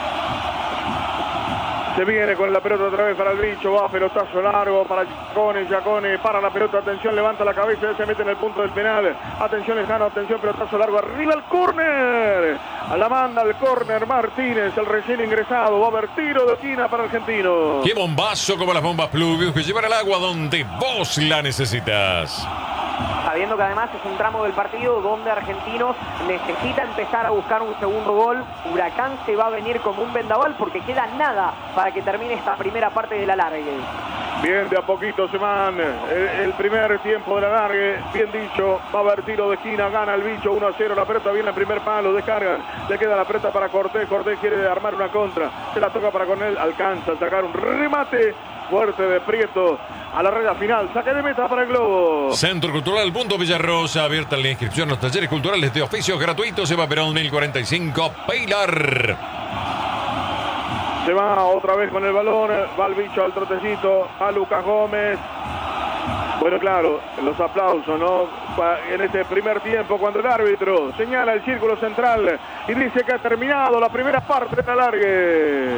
Se viene con la pelota otra vez para el bicho, va pelotazo largo para Giacone para la pelota, atención, levanta la cabeza, se mete en el punto del penal, atención lejano, atención, pelotazo largo, arriba el córner, a la manda el córner Martínez, el recién ingresado, va a haber tiro de esquina para Argentino. Qué bombazo como las bombas Pluvius que llevan el agua donde vos la necesitas. Sabiendo que además es un tramo del partido donde Argentinos necesita empezar a buscar un segundo gol. Huracán se va a venir como un vendaval porque queda nada para que termine esta primera parte del alargue. Bien, de a poquito se van el primer tiempo del alargue, bien dicho, va a haber tiro de esquina, gana el bicho 1-0, la pelota viene en primer palo, descargan, le queda la pelota para Cortés, Cortés quiere armar una contra, se la toca para Cornel, alcanza a sacar un remate fuerte de Prieto a la raya final, saque de meta para el globo. Centro Cultural Punto Villarrosa, abierta la inscripción a los talleres culturales de oficios gratuitos. Eva Perón 1045 Pilar. Se va otra vez con el balón, va el bicho al trotecito, a Lucas Gómez. Bueno, claro, los aplausos, ¿no? En este primer tiempo, cuando el árbitro señala el círculo central y dice que ha terminado la primera parte del alargue.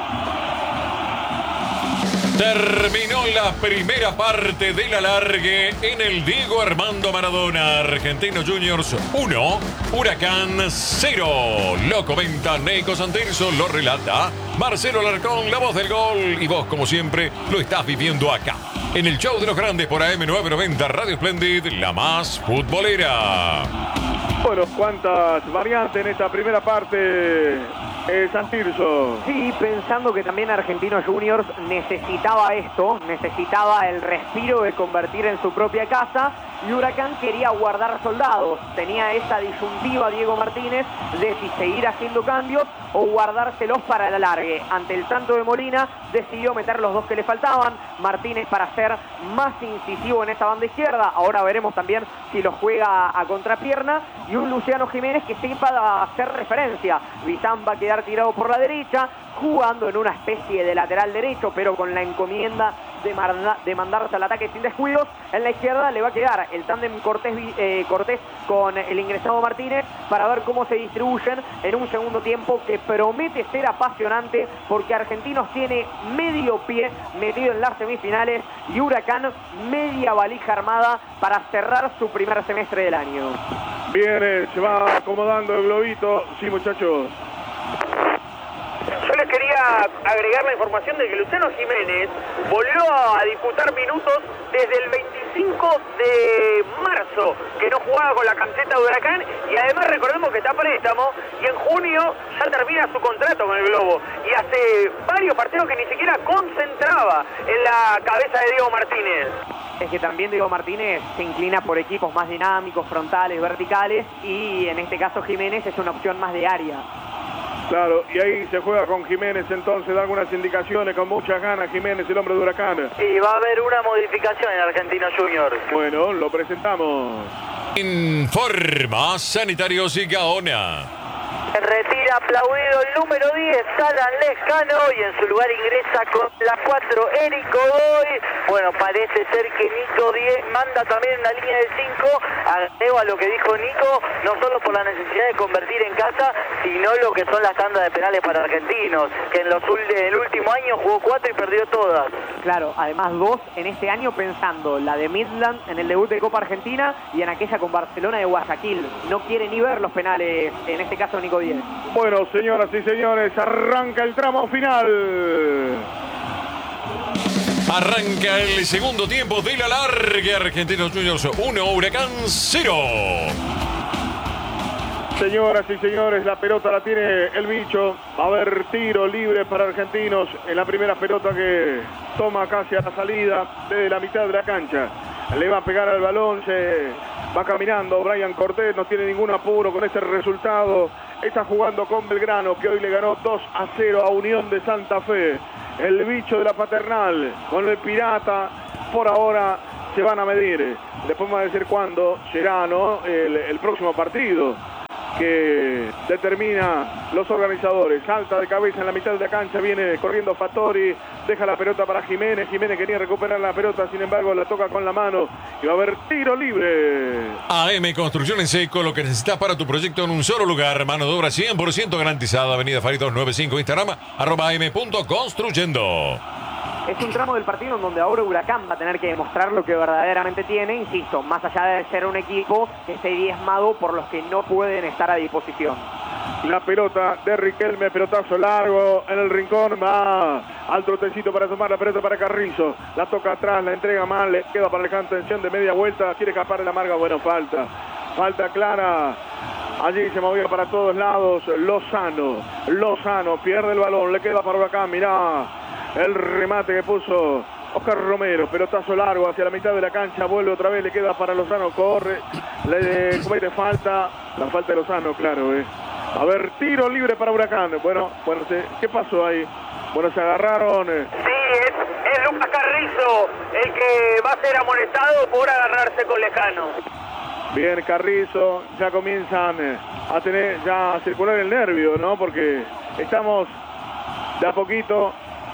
Terminó la primera parte del alargue en el Diego Armando Maradona. Argentinos Juniors 1, Huracán 0. Lo comenta Neco Santerzo, lo relata Marcelo Alarcón, la voz del gol. Y vos, como siempre, lo estás viviendo acá, en el show de los grandes por AM990 Radio Splendid, la más futbolera. Bueno, cuántas variantes en esta primera parte, Santirso. Sí, pensando que también Argentinos Juniors necesitaba esto, necesitaba el respiro de convertir en su propia casa, y Huracán quería guardar soldados. Tenía esa disyuntiva Diego Martínez de si seguir haciendo cambios o guardárselos para el alargue. Ante el tanto de Molina, decidió meter los 2 que le faltaban. Martínez para ser más incisivo en esa banda izquierda. Ahora veremos también si lo juega a contrapierna. Y un Luciano Jiménez que sepa hacer referencia. Bizán va a quedar tirado por la derecha, jugando en una especie de lateral derecho, pero con la encomienda de mandarse al ataque sin descuidos. En la izquierda le va a quedar el tándem Cortés con el ingresado Martínez para ver cómo se distribuyen en un segundo tiempo que promete ser apasionante, porque Argentinos tiene medio pie metido en las semifinales y Huracán media valija armada para cerrar su primer semestre del año. Viene, se va acomodando el globito. Sí, muchachos. Yo les quería agregar la información de que Luciano Jiménez volvió a disputar minutos desde el 25 de marzo, que no jugaba con la camiseta de Huracán, y además recordemos que está a préstamo y en junio ya termina su contrato con el Globo, y hace varios partidos que ni siquiera concentraba en la cabeza de Diego Martínez. Es que también Diego Martínez se inclina por equipos más dinámicos, frontales, verticales, y en este caso Jiménez es una opción más de área. Claro, y ahí se juega con Jiménez, entonces da algunas indicaciones con muchas ganas Jiménez, el hombre de Huracán. Y va a haber una modificación en Argentinos Juniors. Bueno, lo presentamos. Informa Sanitarios y Gaona. Se retira ir aplaudido el número 10, Alan Lescano, y en su lugar ingresa con la 4, Eric Godoy. Bueno, parece ser que Nico 10 manda también una línea de 5. Agrego a lo que dijo Nico, no solo por la necesidad de convertir en casa, sino lo que son las tandas de penales para Argentinos, que en el último año jugó 4 y perdió todas. Claro, además 2 en este año, pensando la de Midland en el debut de Copa Argentina y en aquella con Barcelona de Guayaquil. No quiere ni ver los penales, en este caso Nico 10. Bueno, señoras y señores, arranca el tramo final. Arranca el segundo tiempo de la larga. Argentinos Juniors 1, Huracán 0. Señoras y señores, la pelota la tiene el bicho. Va a haber tiro libre para Argentinos en la primera pelota que toma casi a la salida desde la mitad de la cancha. Le va a pegar al balón, se va caminando Brian Cortés, no tiene ningún apuro con este resultado. Está jugando con Belgrano, que hoy le ganó 2-0 a Unión de Santa Fe. El bicho de la Paternal con el Pirata, por ahora se van a medir. Después me va a decir cuándo será, ¿no?, el próximo partido que determina los organizadores. Salta de cabeza en la mitad de la cancha, viene corriendo Fattori, deja la pelota para Jiménez. Jiménez quería recuperar la pelota, sin embargo la toca con la mano y va a haber tiro libre. AM Construcción en Seco, lo que necesitas para tu proyecto en un solo lugar. Mano de obra 100% garantizada. Avenida Fari 295, Instagram, @am.construyendo. Es un tramo del partido en donde ahora Huracán va a tener que demostrar lo que verdaderamente tiene, insisto, más allá de ser un equipo que esté diezmado por los que no pueden estar a disposición. La pelota de Riquelme, pelotazo largo en el rincón, va al trotecito para tomar la pelota para Carrizo. La toca atrás, la entrega mal, le queda para la contención de media vuelta, quiere escapar de la marca, bueno, falta clara. Allí se movía para todos lados Lozano pierde el balón, le queda para Huracán, mirá el remate que puso Oscar Romero, pelotazo largo hacia la mitad de la cancha, vuelve otra vez, le queda para Lozano, corre, le comete falta, la falta de Lozano, claro. A ver, tiro libre para Huracán. Bueno, ¿qué pasó ahí? Bueno, se agarraron. Sí, es Lucas Carrizo el que va a ser amonestado por agarrarse con Lescano. Bien, Carrizo, ya comienzan a circular el nervio, ¿no? Porque estamos de a poquito.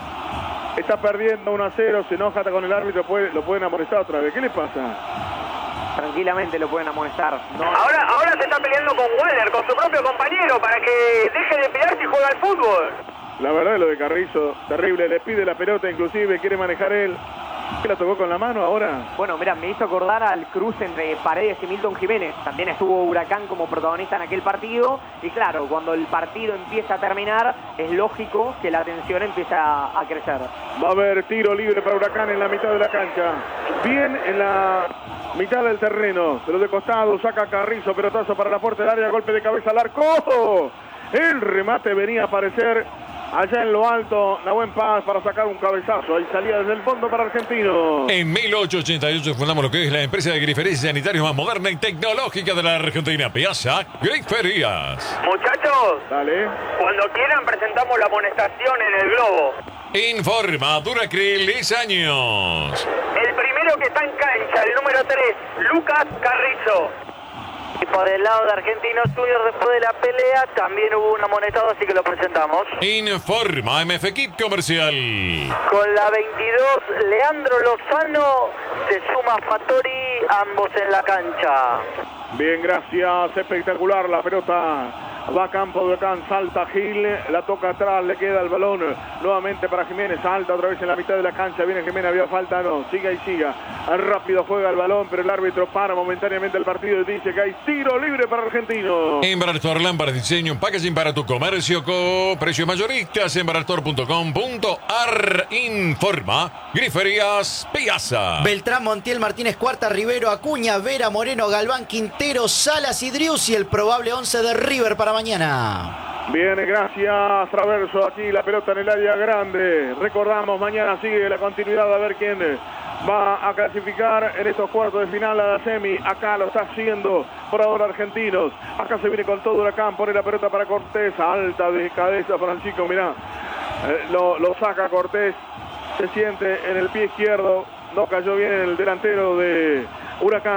Está perdiendo 1-0, se enoja con el árbitro, lo pueden amonestar otra vez. ¿Qué le pasa? Tranquilamente lo pueden amonestar. No. Ahora se está peleando con Waller, con su propio compañero, para que deje de pelearse y juegue al fútbol. La verdad, lo de Carrizo, terrible. Le pide la pelota, inclusive quiere manejar él. ¿Qué la tocó con la mano ahora? Bueno, mira, me hizo acordar al cruce entre Paredes y Milton Jiménez. También estuvo Huracán como protagonista en aquel partido. Y claro, cuando el partido empieza a terminar, es lógico que la tensión empieza a crecer. Va a haber tiro libre para Huracán en la mitad de la cancha. Bien en la mitad del terreno, pero de costado saca Carrizo, pelotazo para la puerta del área, golpe de cabeza al arco. El remate venía a aparecer allá en lo alto, Nahuel Paz para sacar un cabezazo. Ahí salía desde el fondo para Argentino. En 1888 fundamos lo que es la empresa de griferías y sanitarios más moderna y tecnológica de la Argentina, Piazza Griferías. Muchachos, dale. Cuando quieran presentamos la amonestación en el globo. Informa Duracril 10 años. El primero que está en cancha, el número 3, Lucas Carrizo. Y por el lado de Argentinos Juniors, después de la pelea, también hubo un amonestado, así que lo presentamos. Informa MF Equip Comercial. Con la 22, Leandro Lozano, se suma Fattori, ambos en la cancha. Bien, gracias, espectacular la pelota. Va a campo de Huracán, salta Gil, la toca atrás, le queda el balón nuevamente para Jiménez, salta otra vez en la mitad de la cancha, viene Jiménez, había falta, no, siga y siga, rápido juega el balón, pero el árbitro para momentáneamente el partido y dice que hay tiro libre para Argentino. Embarastor Lámparas, diseño, packaging para tu comercio con precios mayoristas, embarastor.com.ar. Informa Griferías Piazza. Beltrán, Montiel, Martínez, Cuarta, Rivero, Acuña, Vera, Moreno, Galván, Quintero, Salas y Drius, y el probable 11 de River para mañana. Bien, gracias, Traverso, aquí la pelota en el área grande. Recordamos, mañana sigue la continuidad, a ver quién va a clasificar en estos cuartos de final a la semi. Acá lo está haciendo por ahora Argentinos. Acá se viene con todo Huracán, pone la pelota para Cortés, alta de cabeza Francisco, mirá, lo saca Cortés, se siente en el pie izquierdo, no cayó bien el delantero de Huracán.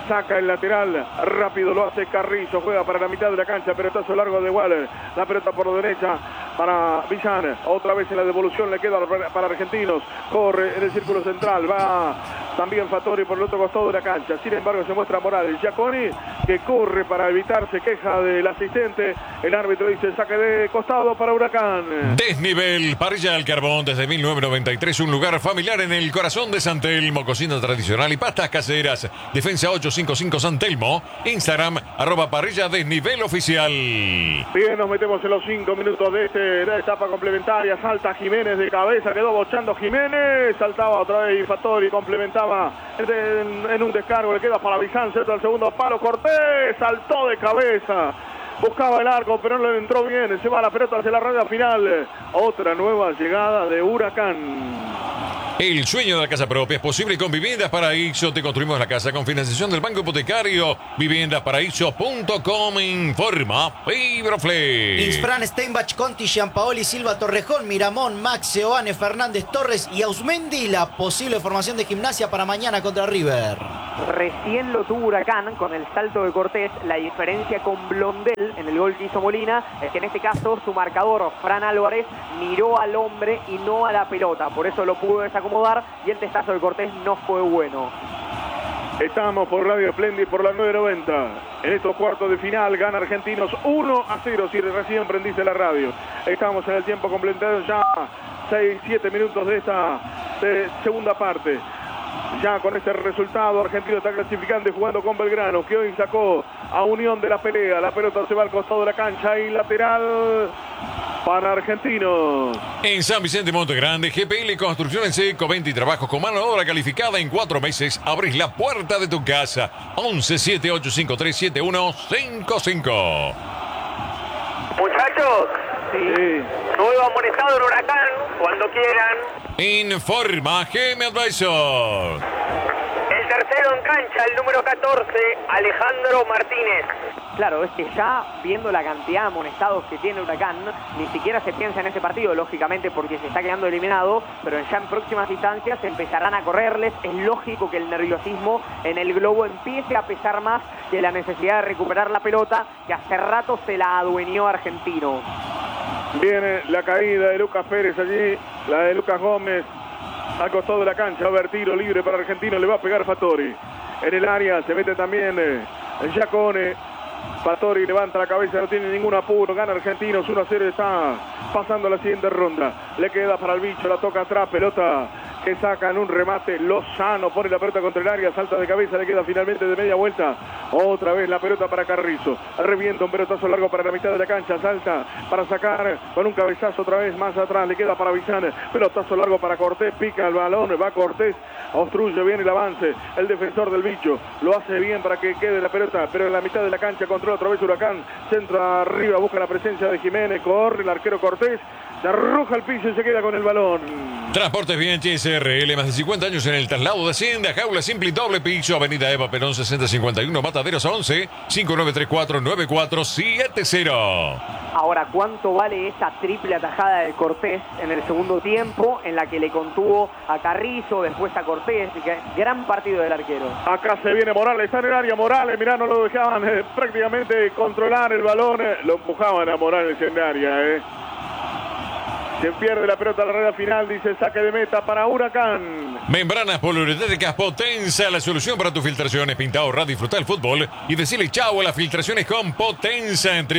saca el lateral, rápido lo hace Carrizo, juega para la mitad de la cancha, pelotazo largo de Waller, la pelota por la derecha para Villán, otra vez en la devolución le queda para Argentinos, corre en el círculo central, va también Fattori por el otro costado de la cancha, sin embargo se muestra Morales, Giaconi que corre para evitar, se queja del asistente, el árbitro dice saque de costado para Huracán. Desnivel, parrilla al carbón desde 1993, un lugar familiar en el corazón de San Telmo, cocina tradicional y pastas caseras. Defensa 855 San Telmo, Instagram @parrilla desnivel oficial. Bien, nos metemos en los 5 minutos de la etapa complementaria, salta Jiménez de cabeza, quedó bochando Jiménez, saltaba otra vez y Fattori complementaba en un descargo, le queda para Bizán, centro al segundo palo, Cortés saltó de cabeza. Buscaba el arco, pero no le entró bien. Se va la pelota hacia la raya final. Otra nueva llegada de Huracán. El sueño de la casa propia es posible con Viviendas Paraíso. Te construimos la casa con financiación del Banco Hipotecario. Viviendasparaíso.com informa Fibroflex. Insfran, Steinbach, Conti, Gianpaoli, Silva, Torrejón, Miramón, Max, Seoane, Fernández, Torres y Ausmendi. La posible formación de Gimnasia para mañana contra River. Recién lo tuvo Huracán con el salto de Cortés. La diferencia con Blondel en el gol que hizo Molina es que en este caso su marcador, Fran Álvarez, miró al hombre y no a la pelota. Por eso lo pudo desacomodar y el testazo de Cortés no fue bueno. Estamos por Radio Splendid por la 990. En estos cuartos de final gana Argentinos 1-0. Si recién prendiste la radio. Estamos en el tiempo completado ya 6-7 minutos de esta segunda parte. Ya con este resultado, Argentino está clasificando y jugando con Belgrano, que hoy sacó a Unión de la pelea. La pelota se va al costado de la cancha y lateral para Argentinos. En San Vicente Monte Grande, GPL Construcción en Seco, 20 y trabajos con mano de obra calificada en 4 meses. Abrís la puerta de tu casa. 11-7853-7155. Muchachos, Sí. nuevo amonestado en Huracán, cuando quieran. Informa GM Advisor. El tercero en cancha, el número 14, Alejandro Martínez. Claro, es que ya viendo la cantidad de amonestados que tiene Huracán, ni siquiera se piensa en ese partido, lógicamente, porque se está quedando eliminado, pero ya en próximas instancias empezarán a correrles. Es lógico que el nerviosismo en el globo empiece a pesar más que la necesidad de recuperar la pelota, que hace rato se la adueñó Argentino. Viene la caída de Lucas Pérez allí, la de Lucas Gómez al costado de la cancha. Va a haber tiro libre para Argentino, le va a pegar Fattori. En el área se mete también Giacone. Fattori levanta la cabeza, no tiene ningún apuro, gana Argentinos 1-0, está pasando a la siguiente ronda. Le queda para el bicho, la toca atrás, pelota que saca en un remate. Lozano pone la pelota contra el área, salta de cabeza, le queda finalmente de media vuelta. Otra vez la pelota para Carrizo. Revienta un pelotazo largo para la mitad de la cancha, salta para sacar con un cabezazo otra vez más atrás, le queda para Bizán. Pelotazo largo para Cortés, pica el balón, va Cortés, obstruye bien el avance. El defensor del bicho lo hace bien para que quede la pelota, pero en la mitad de la cancha controla otra vez Huracán. Centro arriba, busca la presencia de Jiménez, corre el arquero Cortés, se arroja al piso y se queda con el balón. Transportes Bien SRL, más de 50 años en el traslado de Hacienda, jaula simple y doble piso, Avenida Eva Perón 6051, Mataderos 11, 5934-9470. Ahora, ¿cuánto vale esa triple atajada de Cortés en el segundo tiempo, en la que le contuvo a Carrizo, después a Cortés? Gran partido del arquero. Acá se viene Morales, está en el área Morales, mirá, no lo dejaban prácticamente controlar el balón, lo empujaban a Morales en el área. Se pierde la pelota a la red final, dice saque de meta para Huracán. Membranas poliuretánicas Potenza, la solución para tus filtraciones. Pinta, ahorra, disfruta el fútbol y decirle chau a las filtraciones con Potenza en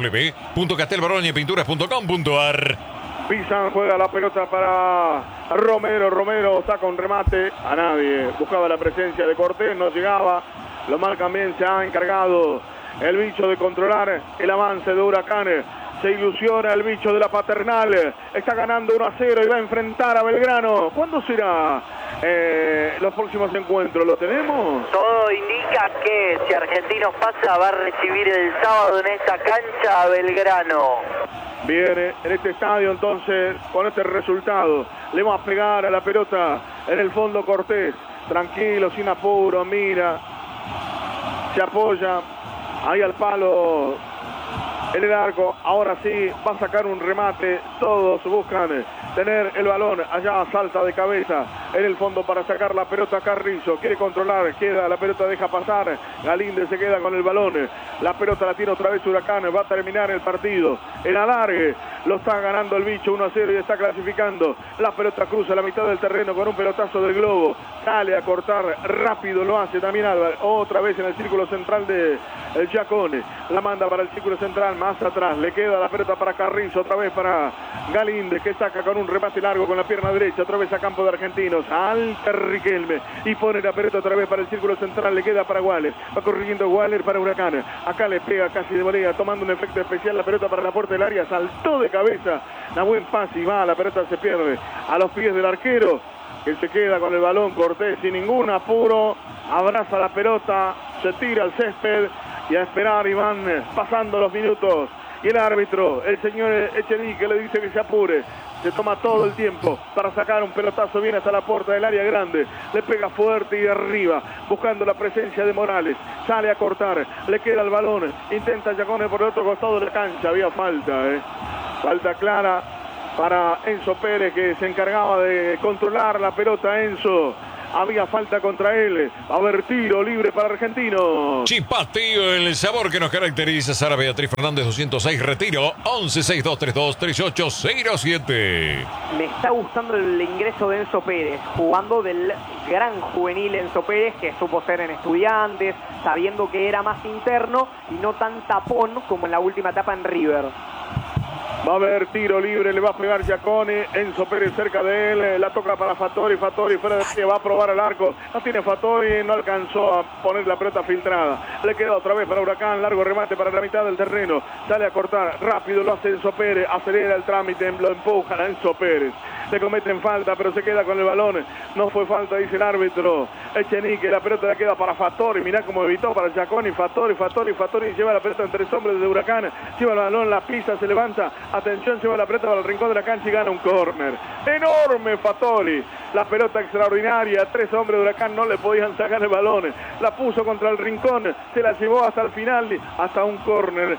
www.castelbaroñepinturas.com.ar. Pizan juega la pelota para Romero. Romero saca un remate a nadie. Buscaba la presencia de Cortés, no llegaba. Lo marcan bien, se ha encargado el bicho de controlar el avance de Huracán. Se ilusiona el bicho de la Paternal. Está ganando 1-0 y va a enfrentar a Belgrano. ¿Cuándo será los próximos encuentros? ¿Lo tenemos? Todo indica que si Argentinos pasa va a recibir el sábado en esta cancha a Belgrano. Viene en este estadio entonces con este resultado. Le va a pegar a la pelota en el fondo Cortés. Tranquilo, sin apuro, mira. Se apoya ahí al palo en el arco. Ahora sí va a sacar un remate. Todos buscan tener el balón. Allá salta de cabeza en el fondo para sacar la pelota. Carrizo quiere controlar, queda la pelota, deja pasar. Galíndez se queda con el balón. La pelota la tiene otra vez Huracán. Va a terminar el partido. El alargue lo está ganando el bicho 1-0 y está clasificando. La pelota cruza la mitad del terreno con un pelotazo del globo. Sale a cortar rápido, lo hace también Álvarez. Otra vez en el círculo central de el Giacone. La manda para el círculo central, más atrás. Le queda la pelota para Carrizo, otra vez para Galíndez, que saca con un remate largo con la pierna derecha. Otra vez a campo de Argentinos. Alta Riquelme. Y pone la pelota otra vez para el círculo central. Le queda para Waller. Va corrigiendo Waller para Huracán. Acá le pega casi de volea, tomando un efecto especial la pelota para la puerta del área. Saltó de cabeza. Una buen pase y va. La pelota se pierde a los pies del arquero, que se queda con el balón. Cortés sin ningún apuro. Abraza la pelota. Se tira al césped. Y a esperar, y van pasando los minutos. Y el árbitro, el señor Echenique, le dice que se apure. Se toma todo el tiempo para sacar un pelotazo bien hasta la puerta del área grande. Le pega fuerte y de arriba, buscando la presencia de Morales. Sale a cortar, le queda el balón. Intenta Giacone por el otro costado de la cancha. Había falta, falta clara para Enzo Pérez, que se encargaba de controlar la pelota. Enzo, había falta contra él. Va a haber tiro libre para Argentino. Chipateo, el sabor que nos caracteriza. Sara Beatriz Fernández 206, retiro 11-6232-3807. Me está gustando el ingreso de Enzo Pérez, jugando del gran juvenil Enzo Pérez, que supo ser en Estudiantes, sabiendo que era más interno y no tan tapón como en la última etapa en River. Va a haber tiro libre, le va a pegar Giacone. Enzo Pérez cerca de él, la toca para Fattori. Fattori fuera de área, va a probar el arco. No tiene Fattori, no alcanzó a poner la pelota filtrada. Le queda otra vez para Huracán, largo remate para la mitad del terreno. Sale a cortar, rápido lo hace Enzo Pérez. Acelera el trámite, lo empujan a Enzo Pérez. Le cometen falta, pero se queda con el balón. No fue falta, dice el árbitro. Echenique, la pelota le queda para Fattori. Mirá cómo evitó para Giacone. Fattori lleva la pelota entre hombres de Huracán. Lleva el balón, la pisa, se levanta. Atención, lleva la pelota para el rincón de la cancha y gana un córner. Enorme Fattori. La pelota extraordinaria. 3 hombres de Huracán no le podían sacar el balón. La puso contra el rincón. Se la llevó hasta el final. Hasta un córner.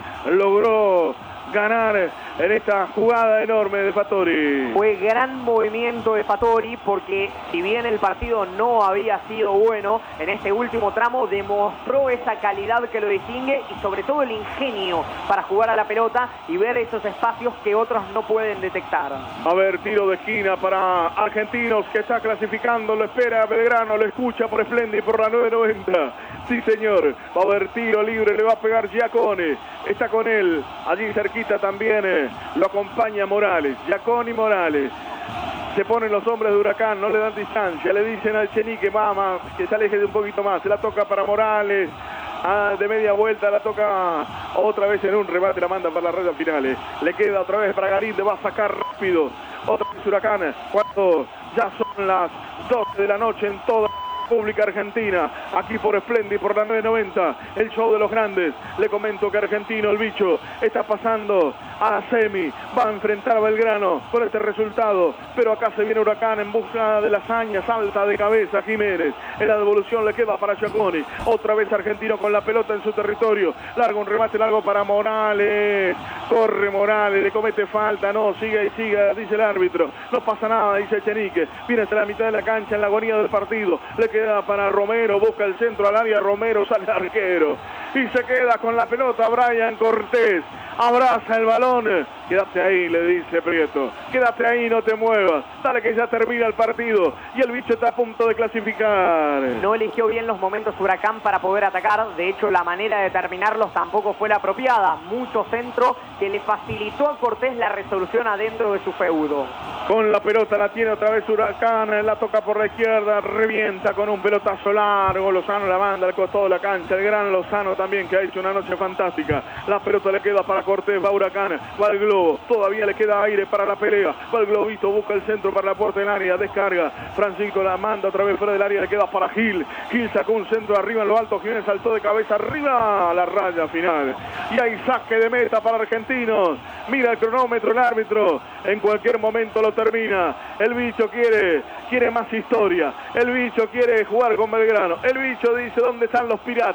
Logró ganar en esta jugada enorme de Fattori. Fue gran movimiento de Fattori, porque si bien el partido no había sido bueno, en este último tramo demostró esa calidad que lo distingue y sobre todo el ingenio para jugar a la pelota y ver esos espacios que otros no pueden detectar. A ver, tiro de esquina para Argentinos, que está clasificando. Lo espera Belgrano, lo escucha por Splendid por la 990. Sí, señor. Va a haber tiro libre, le va a pegar Giacone. Está con él, allí cerquita también. Lo acompaña Morales. Giacone y Morales. Se ponen los hombres de Huracán, no le dan distancia. Le dicen al Echenique, mamá, que se aleje de un poquito más. Se la toca para Morales. De media vuelta la toca otra vez en un remate, la manda para la red finales. Le queda otra vez para Galíndez, va a sacar rápido. Otra vez Huracán, cuando ya son las 12 de la noche en toda República Argentina, aquí por Splendid, por la 990, el show de los grandes. Le comento que Argentino, el bicho, está pasando a la semi, va a enfrentar a Belgrano con este resultado, pero acá se viene Huracán en busca de la hazaña, salta de cabeza Jiménez, en la devolución le queda para Giacone, otra vez Argentino con la pelota en su territorio, largo, un remate largo para Morales, corre Morales, le comete falta, no, sigue y sigue, dice el árbitro, no pasa nada, dice Echenique, viene hasta la mitad de la cancha en la agonía del partido, le queda para Romero, busca el centro al área, Romero sale arquero y se queda con la pelota Brian Cortés, abraza el balón, quédate ahí, le dice Prieto, quédate ahí, no te muevas, dale que ya termina el partido y el bicho está a punto de clasificar. No eligió bien los momentos Huracán para poder atacar, de hecho la manera de terminarlos tampoco fue la apropiada, mucho centro que le facilitó a Cortés la resolución adentro de su feudo. Con la pelota la tiene otra vez Huracán, la toca por la izquierda, revienta con un pelotazo largo, Lozano la manda al costado de la cancha, el gran Lozano también que ha hecho una noche fantástica, la pelota le queda para Cortés, va Huracán, va el globo, todavía le queda aire para la pelea, va el globito, busca el centro para la puerta del área, descarga, Francisco la manda otra vez fuera del área, le queda para Gil, Gil sacó un centro arriba en lo alto, Jiménez saltó de cabeza arriba a la raya final, y hay saque de meta para Argentinos, mira el cronómetro el árbitro, en cualquier momento lo termina, el bicho quiere más historia, el bicho quiere jugar con Belgrano, el bicho dice ¿dónde están los piratas?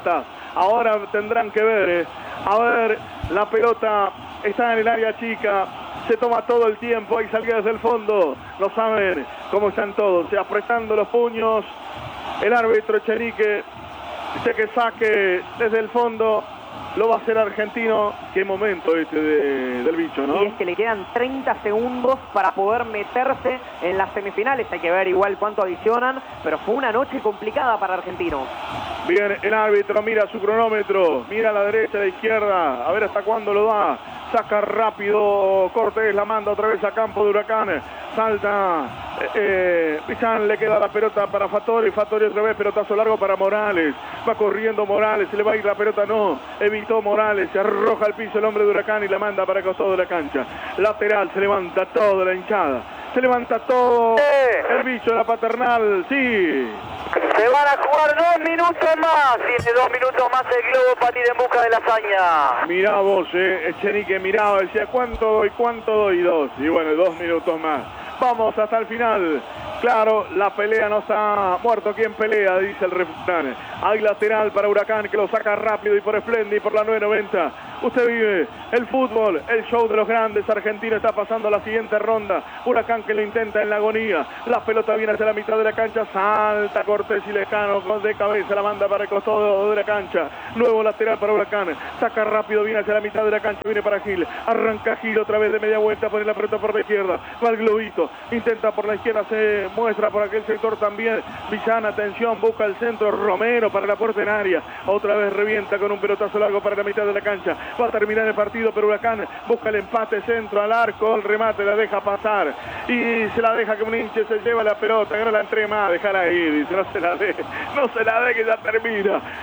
Ahora tendrán que ver, a ver, la pelota está en el área chica. Se toma todo el tiempo, hay salidas del fondo. Lo saben cómo están todos, apretando los puños. El árbitro Echenique dice que saque desde el fondo. Lo va a hacer Argentino. Qué momento del bicho, ¿no? Y es que le quedan 30 segundos para poder meterse en las semifinales. Hay que ver igual cuánto adicionan, pero fue una noche complicada para Argentino. Bien, el árbitro mira su cronómetro, mira a la derecha, a la izquierda, a ver hasta cuándo lo da. Saca rápido Cortés, la manda otra vez a campo de Huracán. Salta Pizán, le queda la pelota para Fattori. Fattori otra vez, pelotazo largo para Morales. Va corriendo Morales, se le va a ir la pelota, no. Evitó Morales, se arroja al piso el hombre de Huracán y la manda para el costado de la cancha. Lateral, se levanta toda la hinchada. Se levanta todo el bicho de la Paternal, sí. Se van a jugar 2 minutos más. Tiene 2 minutos más el globo para ir en busca de la hazaña. Mirá vos, Echenique miraba, decía, ¿cuánto doy? ¿Cuánto doy? 2. Y bueno, 2 minutos más. Vamos hasta el final. Claro, la pelea no está muerto. ¿Quién pelea? Dice el refrán. Hay lateral para Huracán que lo saca rápido y por Esplendi por la 990. Usted vive el fútbol, el show de los grandes. Argentina está pasando a la siguiente ronda. Huracán que lo intenta en la agonía. La pelota viene hacia la mitad de la cancha. Salta Cortés y Lejano de cabeza. La manda para el costado de la cancha. Nuevo lateral para Huracán. Saca rápido, viene hacia la mitad de la cancha. Viene para Gil. Arranca Gil otra vez de media vuelta. Pone la pelota por la izquierda. Va el globito. Intenta por la izquierda. Se muestra por aquel sector también. Villán, atención. Busca el centro. Romero para la puerta en área. Otra vez revienta con un pelotazo largo para la mitad de la cancha. Va a terminar el partido, pero Huracán busca el empate, centro al arco, el remate la deja pasar y se la deja que un hinche se lleva la pelota, que no la entre más, déjala ir, dice, no se la dé que ya termina.